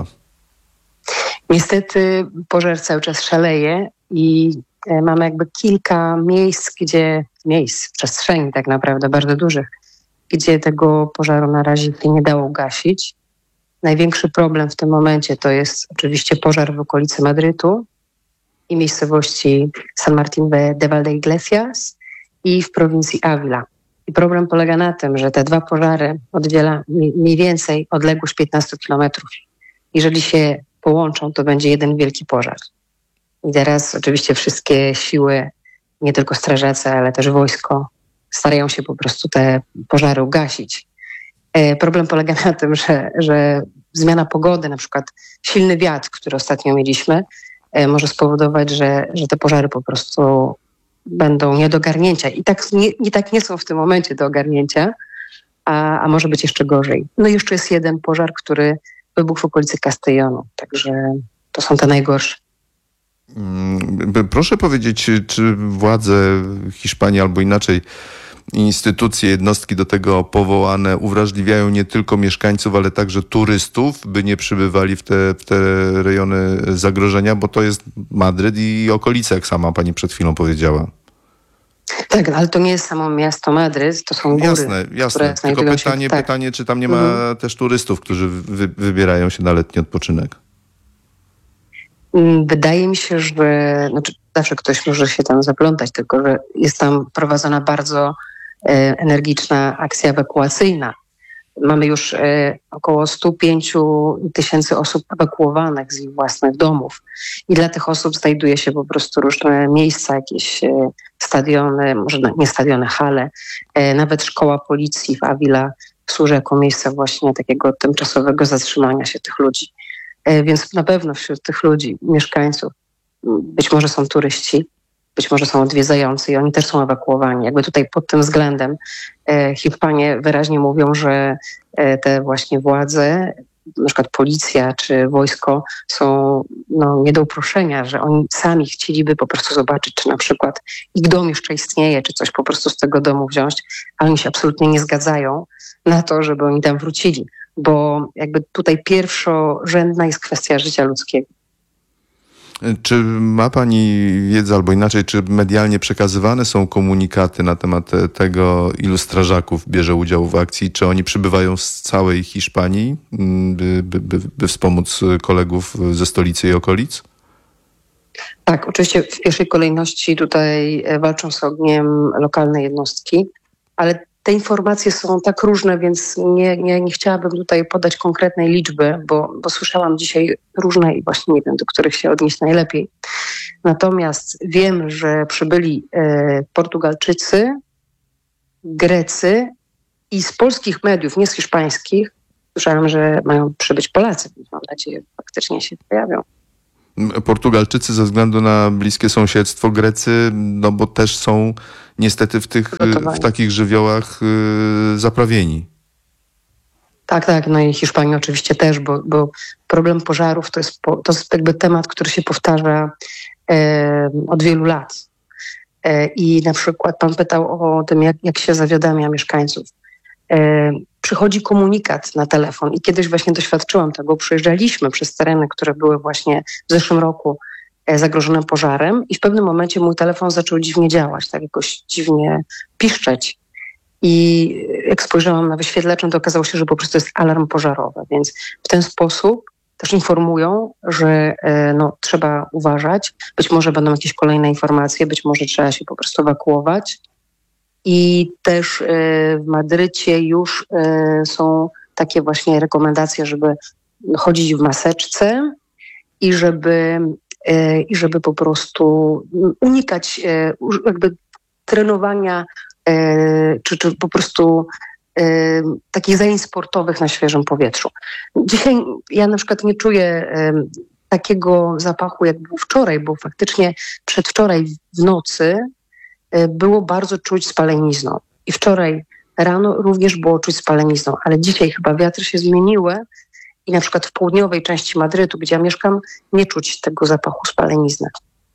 Niestety pożar cały czas szaleje i mamy jakby kilka miejsc, gdzie, miejsc, przestrzeni tak naprawdę bardzo dużych, gdzie tego pożaru na razie się nie dało ugasić. Największy problem w tym momencie to jest oczywiście pożar w okolicy Madrytu i miejscowości San Martín de Valdeiglesias i w prowincji Ávila. I problem polega na tym, że te dwa pożary oddziela mniej więcej odległość piętnaście kilometrów. Jeżeli się połączą, to będzie jeden wielki pożar. I teraz oczywiście wszystkie siły, nie tylko strażacy, ale też wojsko, starają się po prostu te pożary ugasić. Problem polega na tym, że, że zmiana pogody, na przykład silny wiatr, który ostatnio mieliśmy, może spowodować, że, że te pożary po prostu będą nie do ogarnięcia. I tak nie, i tak nie są w tym momencie do ogarnięcia, a, a może być jeszcze gorzej. No i jeszcze jest jeden pożar, który wybuchł w okolicy Castellonu, także to są te najgorsze. Proszę powiedzieć, czy władze Hiszpanii albo inaczej instytucje, jednostki do tego powołane uwrażliwiają nie tylko mieszkańców, ale także turystów, by nie przybywali w te, w te rejony zagrożenia, bo to jest Madryt i okolice, jak sama pani przed chwilą powiedziała. Tak, ale to nie jest samo miasto Madryt, to są góry. Jasne, jasne. Tylko pytanie, się, tak. pytanie, czy tam nie ma mhm. też turystów, którzy wy, wybierają się na letni odpoczynek? Wydaje mi się, że znaczy zawsze ktoś może się tam zaplątać, tylko że jest tam prowadzona bardzo energiczna akcja ewakuacyjna. Mamy już e, około sto pięć tysięcy osób ewakuowanych z ich własnych domów i dla tych osób znajduje się po prostu różne miejsca, jakieś e, stadiony, może nie stadiony, hale, e, nawet szkoła policji w Avila służy jako miejsce właśnie takiego tymczasowego zatrzymania się tych ludzi. E, więc na pewno wśród tych ludzi, mieszkańców, być może są turyści, być może są odwiedzający i oni też są ewakuowani. Jakby tutaj pod tym względem e, Hiszpanie wyraźnie mówią, że e, te właśnie władze, na przykład policja czy wojsko są no, nie do uproszenia, że oni sami chcieliby po prostu zobaczyć, czy na przykład ich dom jeszcze istnieje, czy coś po prostu z tego domu wziąć, ale oni się absolutnie nie zgadzają na to, żeby oni tam wrócili, bo jakby tutaj pierwszorzędna jest kwestia życia ludzkiego. Czy ma pani wiedzę, albo inaczej, czy medialnie przekazywane są komunikaty na temat tego, ilu strażaków bierze udział w akcji? Czy oni przybywają z całej Hiszpanii, by, by, by, by wspomóc kolegów ze stolicy i okolic? Tak, oczywiście w pierwszej kolejności tutaj walczą z ogniem lokalne jednostki, ale te informacje są tak różne, więc nie, nie, nie chciałabym tutaj podać konkretnej liczby, bo, bo słyszałam dzisiaj różne i właśnie nie wiem, do których się odnieść najlepiej. Natomiast wiem, że przybyli e, Portugalczycy, Grecy i z polskich mediów, nie z hiszpańskich, słyszałam, że mają przybyć Polacy, więc mam nadzieję, że faktycznie się pojawią. Portugalczycy ze względu na bliskie sąsiedztwo, Grecy, no bo też są niestety w tych, w takich żywiołach yy, zaprawieni. Tak, tak, no i Hiszpanii oczywiście też, bo, bo problem pożarów to jest, po, to jest jakby temat, który się powtarza e, od wielu lat. E, I na przykład pan pytał o tym, jak, jak się zawiadamia mieszkańców. E, przychodzi komunikat na telefon i kiedyś właśnie doświadczyłam tego, przejeżdżaliśmy przez tereny, które były właśnie w zeszłym roku e, zagrożone pożarem i w pewnym momencie mój telefon zaczął dziwnie działać, tak jakoś dziwnie piszczeć. I jak spojrzałam na wyświetlacz, to okazało się, że po prostu jest alarm pożarowy, więc w ten sposób też informują, że e, no, trzeba uważać, być może będą jakieś kolejne informacje, być może trzeba się po prostu ewakuować. I też e, w Madrycie już e, są takie właśnie rekomendacje, żeby chodzić w maseczce i żeby, e, i żeby po prostu unikać e, jakby trenowania e, czy, czy po prostu e, takich zajęć sportowych na świeżym powietrzu. Dzisiaj ja na przykład nie czuję e, takiego zapachu, jak był wczoraj, bo faktycznie przedwczoraj w nocy było bardzo czuć spalenizną. I wczoraj rano również było czuć spalenizną, ale dzisiaj chyba wiatry się zmieniły i na przykład w południowej części Madrytu, gdzie ja mieszkam, nie czuć tego zapachu spalenizny.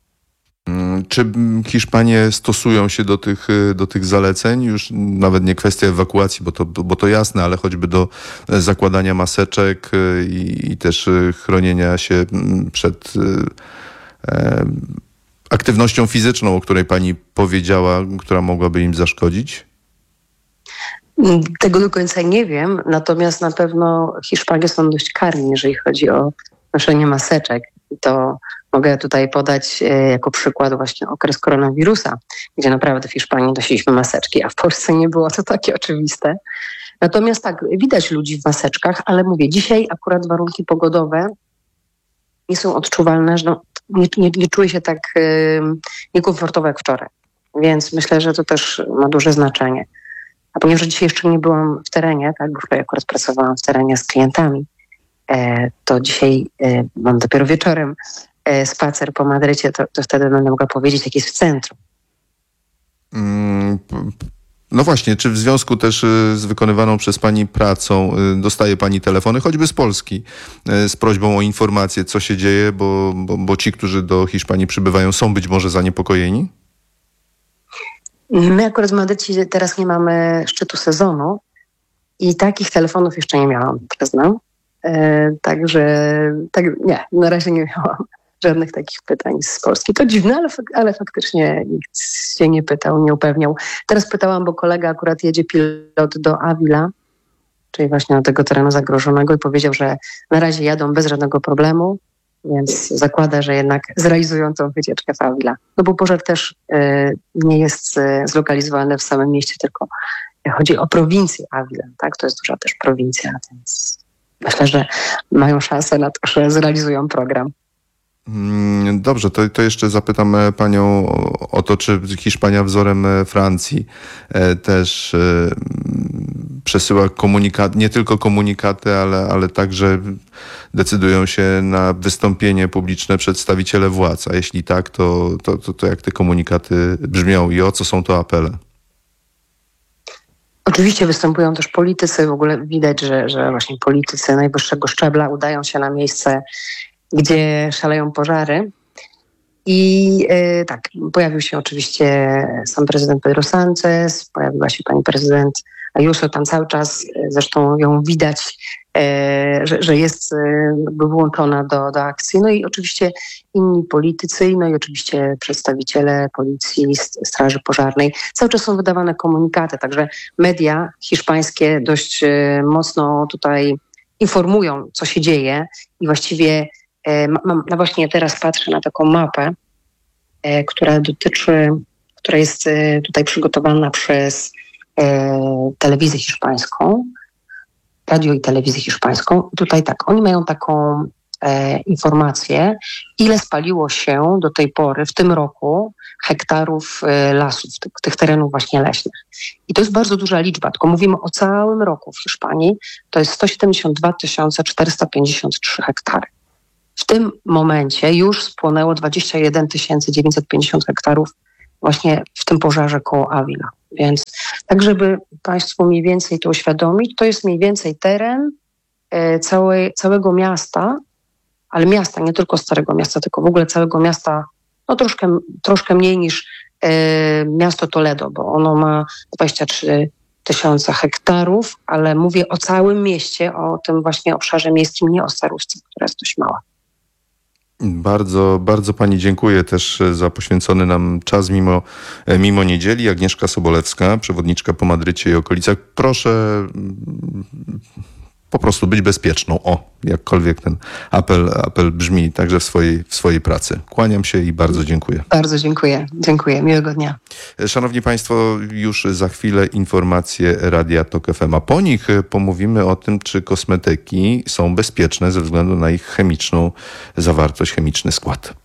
Czy Hiszpanie stosują się do tych, do tych zaleceń? Już nawet nie kwestia ewakuacji, bo to, bo to jasne, ale choćby do zakładania maseczek i, i też chronienia się przed e, aktywnością fizyczną, o której pani powiedziała, która mogłaby im zaszkodzić? Tego do końca nie wiem, natomiast na pewno Hiszpanie są dość karni, jeżeli chodzi o noszenie maseczek. To mogę tutaj podać jako przykład właśnie okres koronawirusa, gdzie naprawdę w Hiszpanii nosiliśmy maseczki, a w Polsce nie było to takie oczywiste. Natomiast tak, widać ludzi w maseczkach, ale mówię, dzisiaj akurat warunki pogodowe nie są odczuwalne, że no, nie, nie, nie czuję się tak y, niekomfortowo jak wczoraj. Więc myślę, że to też ma duże znaczenie. A ponieważ dzisiaj jeszcze nie byłam w terenie, tak, bo wczoraj akurat pracowałam w terenie z klientami, e, to dzisiaj e, mam dopiero wieczorem e, spacer po Madrycie, to, to wtedy będę mogła powiedzieć, jak jest w centrum. Mm, no właśnie, czy w związku też z wykonywaną przez pani pracą dostaje pani telefony, choćby z Polski, z prośbą o informację, co się dzieje, bo, bo, bo ci, którzy do Hiszpanii przybywają, są być może zaniepokojeni? My akurat w Madrycie teraz nie mamy szczytu sezonu i takich telefonów jeszcze nie miałam, przyznam. E, także tak, nie, na razie nie miałam żadnych takich pytań z Polski. To dziwne, ale, ale faktycznie nikt się nie pytał, nie upewniał. Teraz pytałam, bo kolega akurat jedzie pilot do Avila, czyli właśnie do tego terenu zagrożonego i powiedział, że na razie jadą bez żadnego problemu, więc zakłada, że jednak zrealizują tą wycieczkę w Avila. No bo pożar też y, nie jest y, zlokalizowany w samym mieście, tylko Chodzi o prowincję Avila, tak? To jest duża też prowincja, więc myślę, że mają szansę na to, że zrealizują program. Dobrze, to, to jeszcze zapytam panią o to, czy Hiszpania wzorem Francji też przesyła komunikat, nie tylko komunikaty, ale, ale także decydują się na wystąpienie publiczne przedstawiciele władz. A jeśli tak, to, to, to, to jak te komunikaty brzmią i o co są to apele? Oczywiście występują też politycy. W ogóle widać, że, że właśnie politycy najwyższego szczebla udają się na miejsce, gdzie szaleją pożary. I e, tak, pojawił się oczywiście sam prezydent Pedro Sanchez, pojawiła się pani prezydent Ayuso, tam cały czas, zresztą ją widać, e, że, że jest e, włączona do, do akcji. No i oczywiście inni politycy, no i oczywiście przedstawiciele policji, straży pożarnej. Cały czas są wydawane komunikaty, także media hiszpańskie dość e, mocno tutaj informują, co się dzieje i właściwie e, mam, no właśnie teraz patrzę na taką mapę, e, która dotyczy, która jest e, tutaj przygotowana przez E, telewizję hiszpańską, radio i telewizję hiszpańską. Tutaj tak, oni mają taką e, informację, ile spaliło się do tej pory w tym roku hektarów e, lasów, tych, tych terenów właśnie leśnych. I to jest bardzo duża liczba, tylko mówimy o całym roku w Hiszpanii, to jest sto siedemdziesiąt dwa tysiące czterysta pięćdziesiąt trzy hektary. W tym momencie już spłonęło dwadzieścia jeden tysięcy dziewięćset pięćdziesiąt hektarów właśnie w tym pożarze koło Avila. Więc tak, żeby Państwu mniej więcej to uświadomić, to jest mniej więcej teren e, całej, całego miasta, ale miasta, nie tylko Starego Miasta, tylko w ogóle całego miasta, no troszkę, troszkę mniej niż e, miasto Toledo, bo ono ma dwadzieścia trzy tysiące hektarów, ale mówię o całym mieście, o tym właśnie obszarze miejskim, nie o Starówce, która jest dość mała. Bardzo, bardzo pani dziękuję też za poświęcony nam czas mimo, mimo niedzieli. Agnieszka Sobolewska, przewodniczka po Madrycie i okolicach. Proszę po prostu być bezpieczną. O, jakkolwiek ten apel, apel brzmi także w swojej, w swojej pracy. Kłaniam się i bardzo dziękuję. Bardzo dziękuję. Dziękuję. Miłego dnia. Szanowni Państwo, już za chwilę informacje Radia Tok F M, a po nich pomówimy o tym, czy kosmetyki są bezpieczne ze względu na ich chemiczną zawartość, chemiczny skład.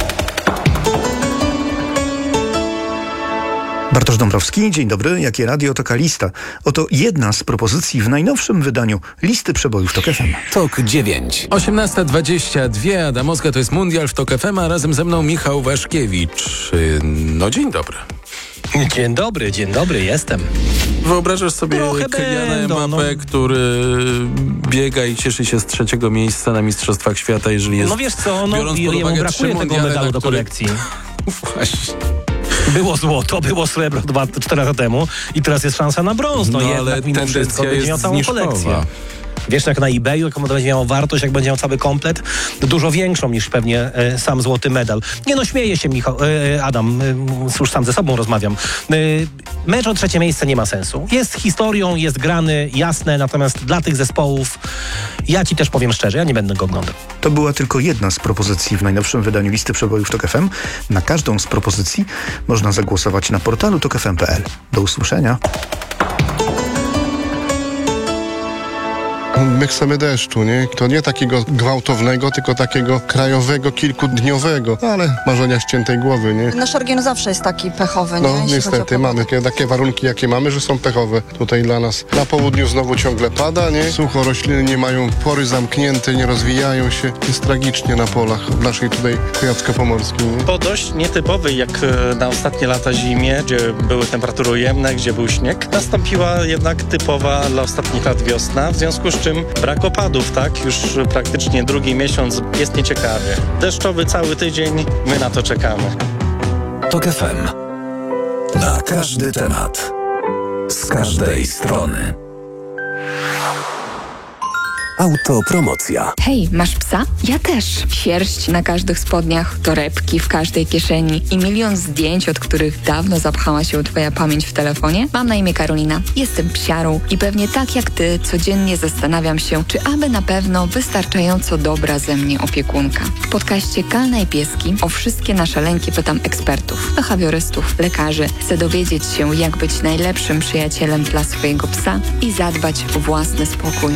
Bartosz Dąbrowski, dzień dobry. Jakie radio, taka lista. Oto jedna z propozycji w najnowszym wydaniu listy przebojów Tok F M. Tok dziewięć. osiemnasta dwadzieścia dwa, Adamowska, to jest Mundial w Tok F M, a razem ze mną Michał Waszkiewicz. No dzień dobry. Dzień dobry, dzień dobry, jestem. Wyobrażasz sobie Kyliana Mbappé, no. który biega i cieszy się z trzeciego miejsca na Mistrzostwach Świata, jeżeli jest... No wiesz co, no, biorąc pod uwagę jemu brakuje tego medalu do kolekcji. Właśnie. Było złoto, było srebro dwa, cztery lata temu i teraz jest szansa na brąz. No, no jednak ale mimo wszystko będzie miał całą zniżkowa. kolekcję. Wiesz, jak na eBayu, jaką będzie miał wartość, jak będzie miał cały komplet, dużo większą niż pewnie e, sam złoty medal. Nie no, śmieję się, Michał, e, Adam, e, już sam ze sobą rozmawiam. E, mecz o trzecie miejsce nie ma sensu. Jest historią, jest grany, jasne, natomiast dla tych zespołów, ja ci też powiem szczerze, ja nie będę go oglądał. To była tylko jedna z propozycji w najnowszym wydaniu listy przebojów Tok F M. Na każdą z propozycji można zagłosować na portalu tok f m kropka p l. Do usłyszenia. My chcemy deszczu, nie? To nie takiego gwałtownego, tylko takiego krajowego, kilkudniowego, ale marzenia ściętej głowy, nie? Nasz region zawsze jest taki pechowy, No nie? Jeśli niestety, mamy takie, takie warunki, jakie mamy, że są pechowe tutaj dla nas. Na południu znowu ciągle pada, nie? Sucho, rośliny nie mają pory zamknięte, nie rozwijają się. Jest tragicznie na polach w naszej tutaj Kujawsko-Pomorskiej, nie? Po dość nietypowej, jak na ostatnie lata zimie, gdzie były temperatury ujemne, gdzie był śnieg, nastąpiła jednak typowa dla ostatnich lat wiosna, w związku z czym brak opadów, tak? Już praktycznie drugi miesiąc jest nieciekawie. Deszczowy cały tydzień, my na to czekamy. Tok F M. Na każdy temat. Z każdej strony. Autopromocja. Hej, masz psa? Ja też. Sierść na każdych spodniach, torebki w każdej kieszeni i milion zdjęć, od których dawno zapchała się twoja pamięć w telefonie? Mam na imię Karolina. Jestem psiarą i pewnie tak jak ty codziennie zastanawiam się, czy aby na pewno wystarczająco dobra ze mnie opiekunka. W podcaście Kalna i Pieski o wszystkie nasze lęki pytam ekspertów, behawiorystów, lekarzy. Chcę dowiedzieć się, jak być najlepszym przyjacielem dla swojego psa i zadbać o własny spokój.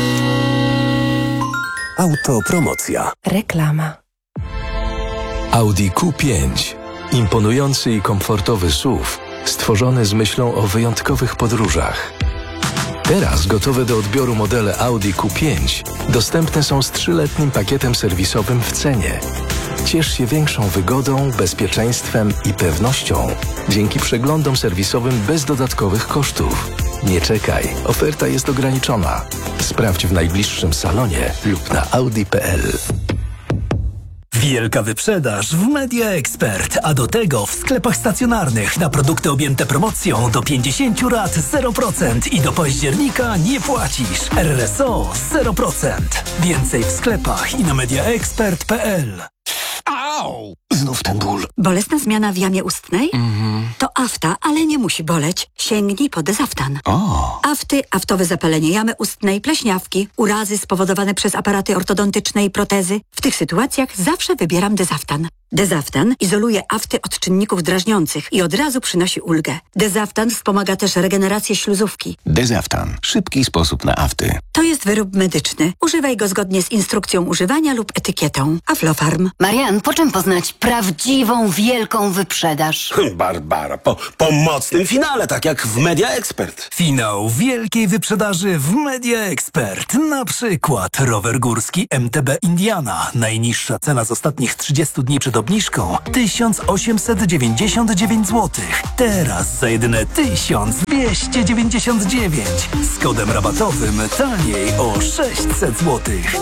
Autopromocja. Reklama. Audi Q pięć. Imponujący i komfortowy S U V, stworzony z myślą o wyjątkowych podróżach. Teraz gotowe do odbioru modele Audi Q pięć dostępne są z trzyletnim pakietem serwisowym w cenie. Ciesz się większą wygodą, bezpieczeństwem i pewnością dzięki przeglądom serwisowym bez dodatkowych kosztów. Nie czekaj, oferta jest ograniczona. Sprawdź w najbliższym salonie lub na audi kropka p l. Wielka wyprzedaż w Media Expert, a do tego w sklepach stacjonarnych na produkty objęte promocją do pięćdziesiąt rat zero procent i do października nie płacisz. R S O zero procent. Więcej w sklepach i na media expert kropka p l. Au! Znów ten ból. Bolesna zmiana w jamie ustnej? Mhm. To afta, ale nie musi boleć. Sięgnij po Dezaftan. O! Afty, aftowe zapalenie jamy ustnej, pleśniawki, urazy spowodowane przez aparaty ortodontyczne i protezy. W tych sytuacjach zawsze wybieram Dezaftan. Dezaftan izoluje afty od czynników drażniących i od razu przynosi ulgę. Dezaftan wspomaga też regenerację śluzówki. Dezaftan. Szybki sposób na afty. To jest wyrób medyczny. Używaj go zgodnie z instrukcją używania lub etykietą. Aflofarm. Marian, po czym poznać prawdziwą, wielką wyprzedaż? Barbara, po, po mocnym finale, tak jak w Media Expert. Finał wielkiej wyprzedaży w Media Expert. Na przykład rower górski M T B Indiana. Najniższa cena z ostatnich trzydziestu dni przed obniżką tysiąc osiemset dziewięćdziesiąt dziewięć złotych. Teraz za jedyne tysiąc dwieście dziewięćdziesiąt dziewięć. Z kodem rabatowym taniej o sześćset złotych.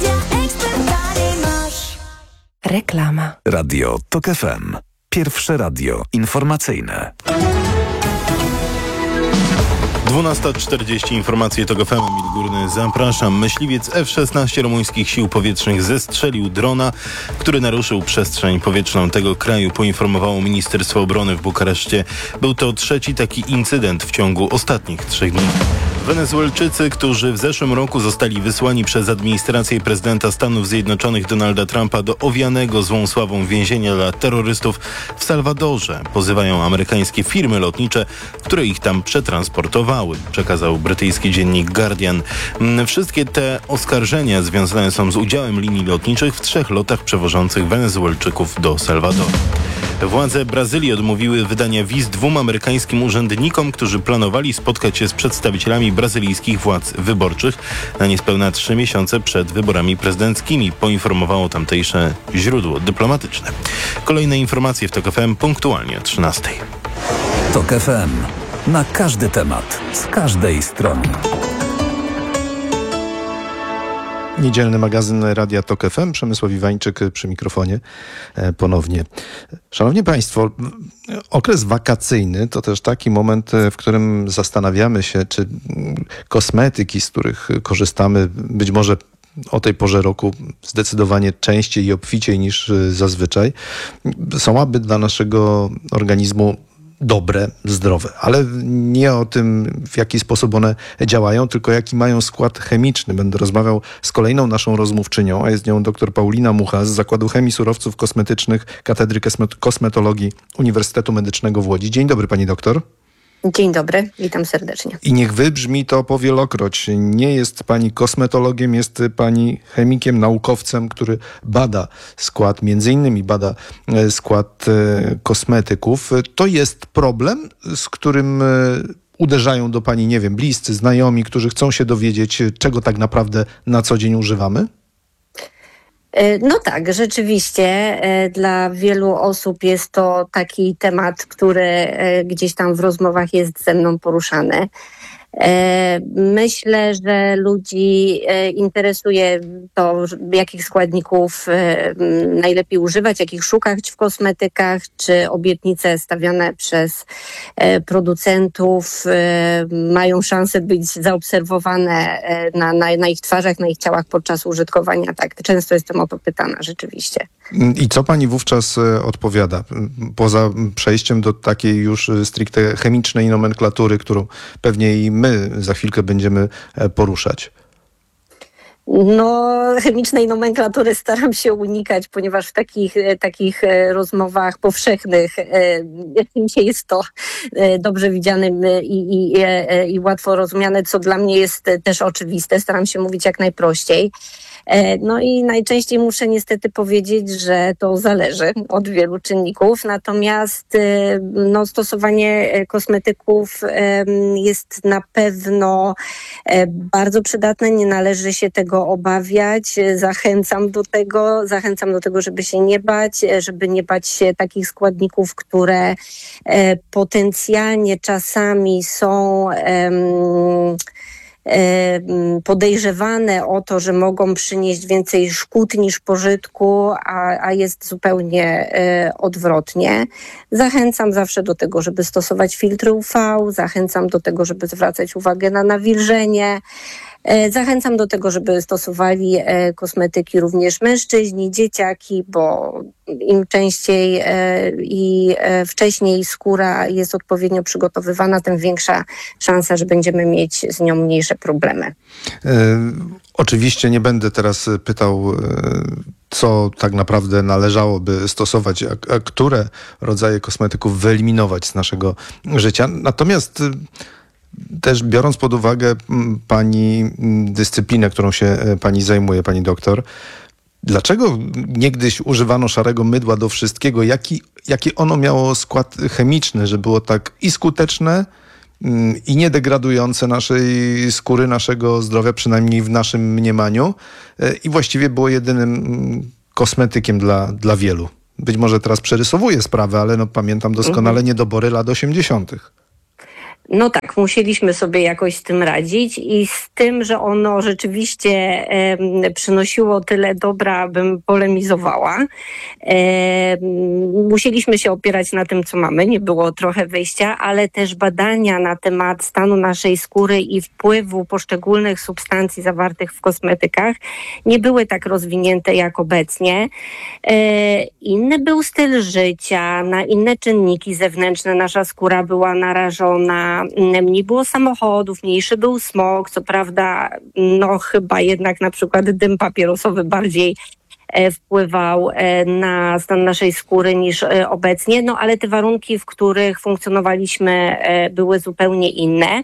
Reklama. Radio Tok F M. Pierwsze radio informacyjne. dwunasta czterdzieści, informacje TOK F M, Emil Górny, zapraszam. Myśliwiec F szesnaście rumuńskich sił powietrznych zestrzelił drona, który naruszył przestrzeń powietrzną tego kraju, poinformowało Ministerstwo Obrony w Bukareszcie. Był to trzeci taki incydent w ciągu ostatnich trzech dni. Wenezuelczycy, którzy w zeszłym roku zostali wysłani przez administrację prezydenta Stanów Zjednoczonych Donalda Trumpa do owianego złą sławą więzienia dla terrorystów w Salwadorze, pozywają amerykańskie firmy lotnicze, które ich tam przetransportowały, przekazał brytyjski dziennik Guardian. Wszystkie te oskarżenia związane są z udziałem linii lotniczych w trzech lotach przewożących Wenezuelczyków do Salwadoru. Władze Brazylii odmówiły wydania wiz dwóm amerykańskim urzędnikom, którzy planowali spotkać się z przedstawicielami brazylijskich władz wyborczych na niespełna trzy miesiące przed wyborami prezydenckimi, poinformowało tamtejsze źródło dyplomatyczne. Kolejne informacje w TOK F M punktualnie o trzynastej. TOK F M. Na każdy temat, z każdej strony. Niedzielny magazyn Radia Tok F M. Przemysław Iwańczyk przy mikrofonie e, ponownie. Szanowni Państwo, okres wakacyjny to też taki moment, w którym zastanawiamy się, czy kosmetyki, z których korzystamy, być może o tej porze roku zdecydowanie częściej i obficiej niż zazwyczaj, są aby dla naszego organizmu dobre, zdrowe, ale nie o tym, w jaki sposób one działają, tylko jaki mają skład chemiczny. Będę rozmawiał z kolejną naszą rozmówczynią, a jest nią dr Paulina Mucha z Zakładu Chemii Surowców Kosmetycznych Katedry Kosmetologii Uniwersytetu Medycznego w Łodzi. Dzień dobry, pani doktor. Dzień dobry, witam serdecznie. I niech wybrzmi to powielokroć. Nie jest pani kosmetologiem, jest pani chemikiem, naukowcem, który bada skład, między innymi bada skład kosmetyków. To jest problem, z którym uderzają do pani, nie wiem, bliscy, znajomi, którzy chcą się dowiedzieć, czego tak naprawdę na co dzień używamy? No tak, rzeczywiście dla wielu osób jest to taki temat, który gdzieś tam w rozmowach jest ze mną poruszany. Myślę, że ludzi interesuje to, jakich składników najlepiej używać, jakich szukać w kosmetykach, czy obietnice stawiane przez producentów mają szansę być zaobserwowane na, na, na ich twarzach, na ich ciałach podczas użytkowania. Tak, często jestem o to pytana rzeczywiście. I co pani wówczas odpowiada? Poza przejściem do takiej już stricte chemicznej nomenklatury, którą pewnie i my za chwilkę będziemy poruszać. No, chemicznej nomenklatury staram się unikać, ponieważ w takich, takich rozmowach powszechnych nie jest to dobrze widziane i, i, i łatwo rozumiane, co dla mnie jest też oczywiste. Staram się mówić jak najprościej. No i najczęściej muszę niestety powiedzieć, że to zależy od wielu czynników, natomiast no, stosowanie kosmetyków jest na pewno bardzo przydatne, nie należy się tego obawiać. Zachęcam do tego, zachęcam do tego, żeby się nie bać, żeby nie bać się takich składników, które potencjalnie czasami są podejrzewane o to, że mogą przynieść więcej szkód niż pożytku, a, a jest zupełnie e, odwrotnie. Zachęcam zawsze do tego, żeby stosować filtry U V, zachęcam do tego, żeby zwracać uwagę na nawilżenie. Zachęcam do tego, żeby stosowali kosmetyki również mężczyźni, dzieciaki, bo im częściej i wcześniej skóra jest odpowiednio przygotowywana, tym większa szansa, że będziemy mieć z nią mniejsze problemy. E, oczywiście nie będę teraz pytał, co tak naprawdę należałoby stosować, a, a które rodzaje kosmetyków wyeliminować z naszego życia. Natomiast też biorąc pod uwagę pani dyscyplinę, którą się pani zajmuje, pani doktor, dlaczego niegdyś używano szarego mydła do wszystkiego? Jaki, jaki ono miało skład chemiczny, że było tak i skuteczne, i niedegradujące naszej skóry, naszego zdrowia, przynajmniej w naszym mniemaniu, i właściwie było jedynym kosmetykiem dla, dla wielu? Być może teraz przerysowuję sprawę, ale no, pamiętam doskonale mhm. niedobory lat osiemdziesiątych. No tak, musieliśmy sobie jakoś z tym radzić i z tym, że ono rzeczywiście e, przynosiło tyle dobra, bym polemizowała. E, musieliśmy się opierać na tym, co mamy, nie było trochę wyjścia, ale też badania na temat stanu naszej skóry i wpływu poszczególnych substancji zawartych w kosmetykach nie były tak rozwinięte jak obecnie. E, inny był styl życia, na inne czynniki zewnętrzne nasza skóra była narażona. Mniej było samochodów, mniejszy był smog, co prawda no chyba jednak na przykład dym papierosowy bardziej e, wpływał e, na stan naszej skóry niż e, obecnie, no ale te warunki, w których funkcjonowaliśmy e, były zupełnie inne.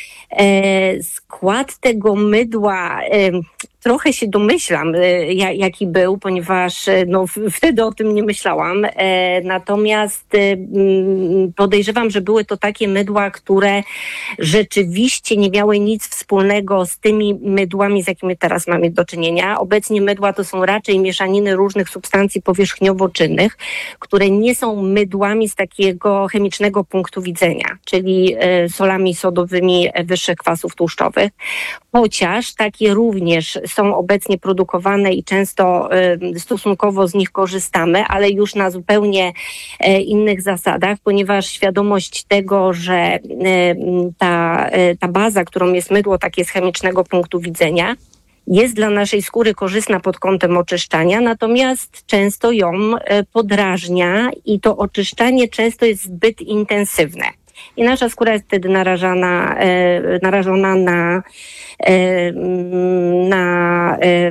E, skład tego mydła e, trochę się domyślam, e, jaki był, ponieważ e, no, w, wtedy o tym nie myślałam. E, natomiast e, podejrzewam, że były to takie mydła, które rzeczywiście nie miały nic wspólnego z tymi mydłami, z jakimi teraz mamy do czynienia. Obecnie mydła to są raczej mieszaniny różnych substancji powierzchniowo-czynnych, które nie są mydłami z takiego chemicznego punktu widzenia, czyli e, solami sodowymi wyższych kwasów tłuszczowych. Chociaż takie również są obecnie produkowane i często y, stosunkowo z nich korzystamy, ale już na zupełnie y, innych zasadach, ponieważ świadomość tego, że y, ta, y, ta baza, którą jest mydło takie z chemicznego punktu widzenia, jest dla naszej skóry korzystna pod kątem oczyszczania, natomiast często ją y, podrażnia i to oczyszczanie często jest zbyt intensywne. I nasza skóra jest wtedy narażana, e, narażona na, e, na e, e,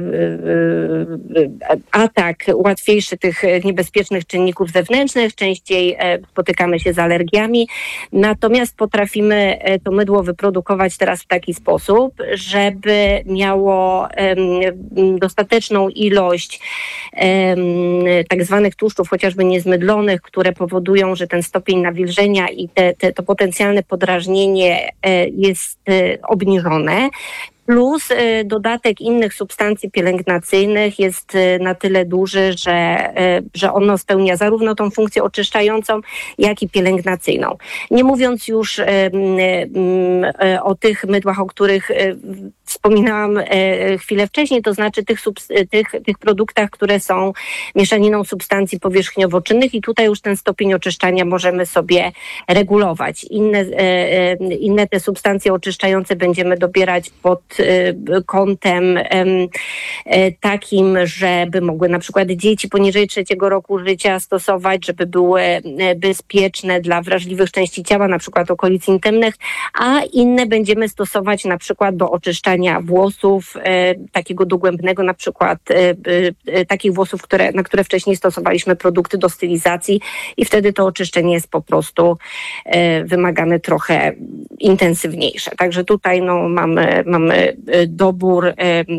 atak łatwiejszy tych niebezpiecznych czynników zewnętrznych. Częściej e, spotykamy się z alergiami. Natomiast potrafimy to mydło wyprodukować teraz w taki sposób, żeby miało e, dostateczną ilość e, tak zwanych tłuszczów, chociażby niezmydlonych, które powodują, że ten stopień nawilżenia i te, te to potencjalne podrażnienie jest obniżone. Plus y, dodatek innych substancji pielęgnacyjnych jest y, na tyle duży, że, y, że ono spełnia zarówno tą funkcję oczyszczającą, jak i pielęgnacyjną. Nie mówiąc już y, y, y, o tych mydłach, o których y, wspominałam y, chwilę wcześniej, to znaczy tych, subs- tych, tych produktach, które są mieszaniną substancji powierzchniowo-czynnych i tutaj już ten stopień oczyszczania możemy sobie regulować. Inne, y, y, inne te substancje oczyszczające będziemy dobierać pod kątem takim, żeby mogły na przykład dzieci poniżej trzeciego roku życia stosować, żeby były bezpieczne dla wrażliwych części ciała, na przykład okolic intymnych, a inne będziemy stosować na przykład do oczyszczania włosów, takiego dogłębnego, na przykład takich włosów, które, na które wcześniej stosowaliśmy produkty do stylizacji i wtedy to oczyszczenie jest po prostu wymagane trochę intensywniejsze. Także tutaj no, mamy, mamy dobór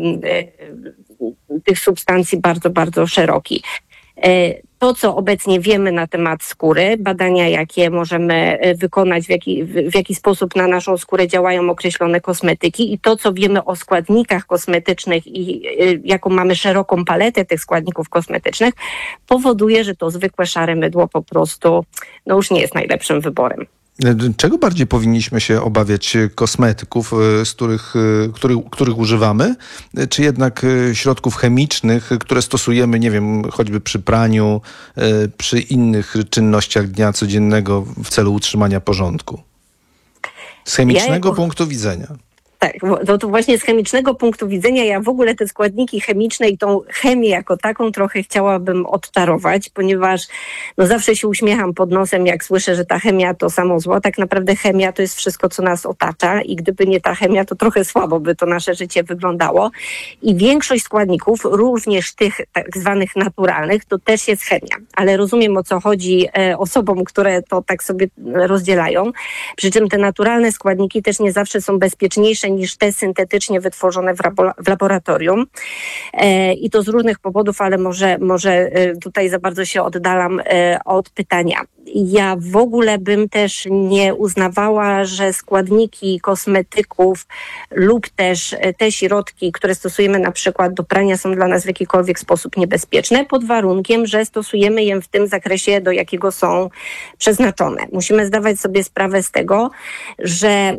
tych substancji bardzo, bardzo szeroki. To, co obecnie wiemy na temat skóry, badania, jakie możemy wykonać, w jaki, w jaki sposób na naszą skórę działają określone kosmetyki i to, co wiemy o składnikach kosmetycznych i jaką mamy szeroką paletę tych składników kosmetycznych, powoduje, że to zwykłe szare mydło po prostu no już nie jest najlepszym wyborem. Czego bardziej powinniśmy się obawiać? Kosmetyków, z których, których, których używamy, czy jednak środków chemicznych, które stosujemy, nie wiem, choćby przy praniu, przy innych czynnościach dnia codziennego w celu utrzymania porządku? Z chemicznego ja jako... punktu widzenia. Tak, to, to właśnie z chemicznego punktu widzenia ja w ogóle te składniki chemiczne i tą chemię jako taką trochę chciałabym odczarować, ponieważ no zawsze się uśmiecham pod nosem, jak słyszę, że ta chemia to samo zło. Tak naprawdę chemia to jest wszystko, co nas otacza i gdyby nie ta chemia, to trochę słabo by to nasze życie wyglądało. I większość składników, również tych tak zwanych naturalnych, to też jest chemia. Ale rozumiem, o co chodzi e, osobom, które to tak sobie rozdzielają. Przy czym te naturalne składniki też nie zawsze są bezpieczniejsze niż te syntetycznie wytworzone w, rabo- w laboratorium. E, I to z różnych powodów, ale może, może e, tutaj za bardzo się oddalam e, od pytania. Ja w ogóle bym też nie uznawała, że składniki kosmetyków lub też te środki, które stosujemy na przykład do prania, są dla nas w jakikolwiek sposób niebezpieczne, pod warunkiem, że stosujemy je w tym zakresie, do jakiego są przeznaczone. Musimy zdawać sobie sprawę z tego, że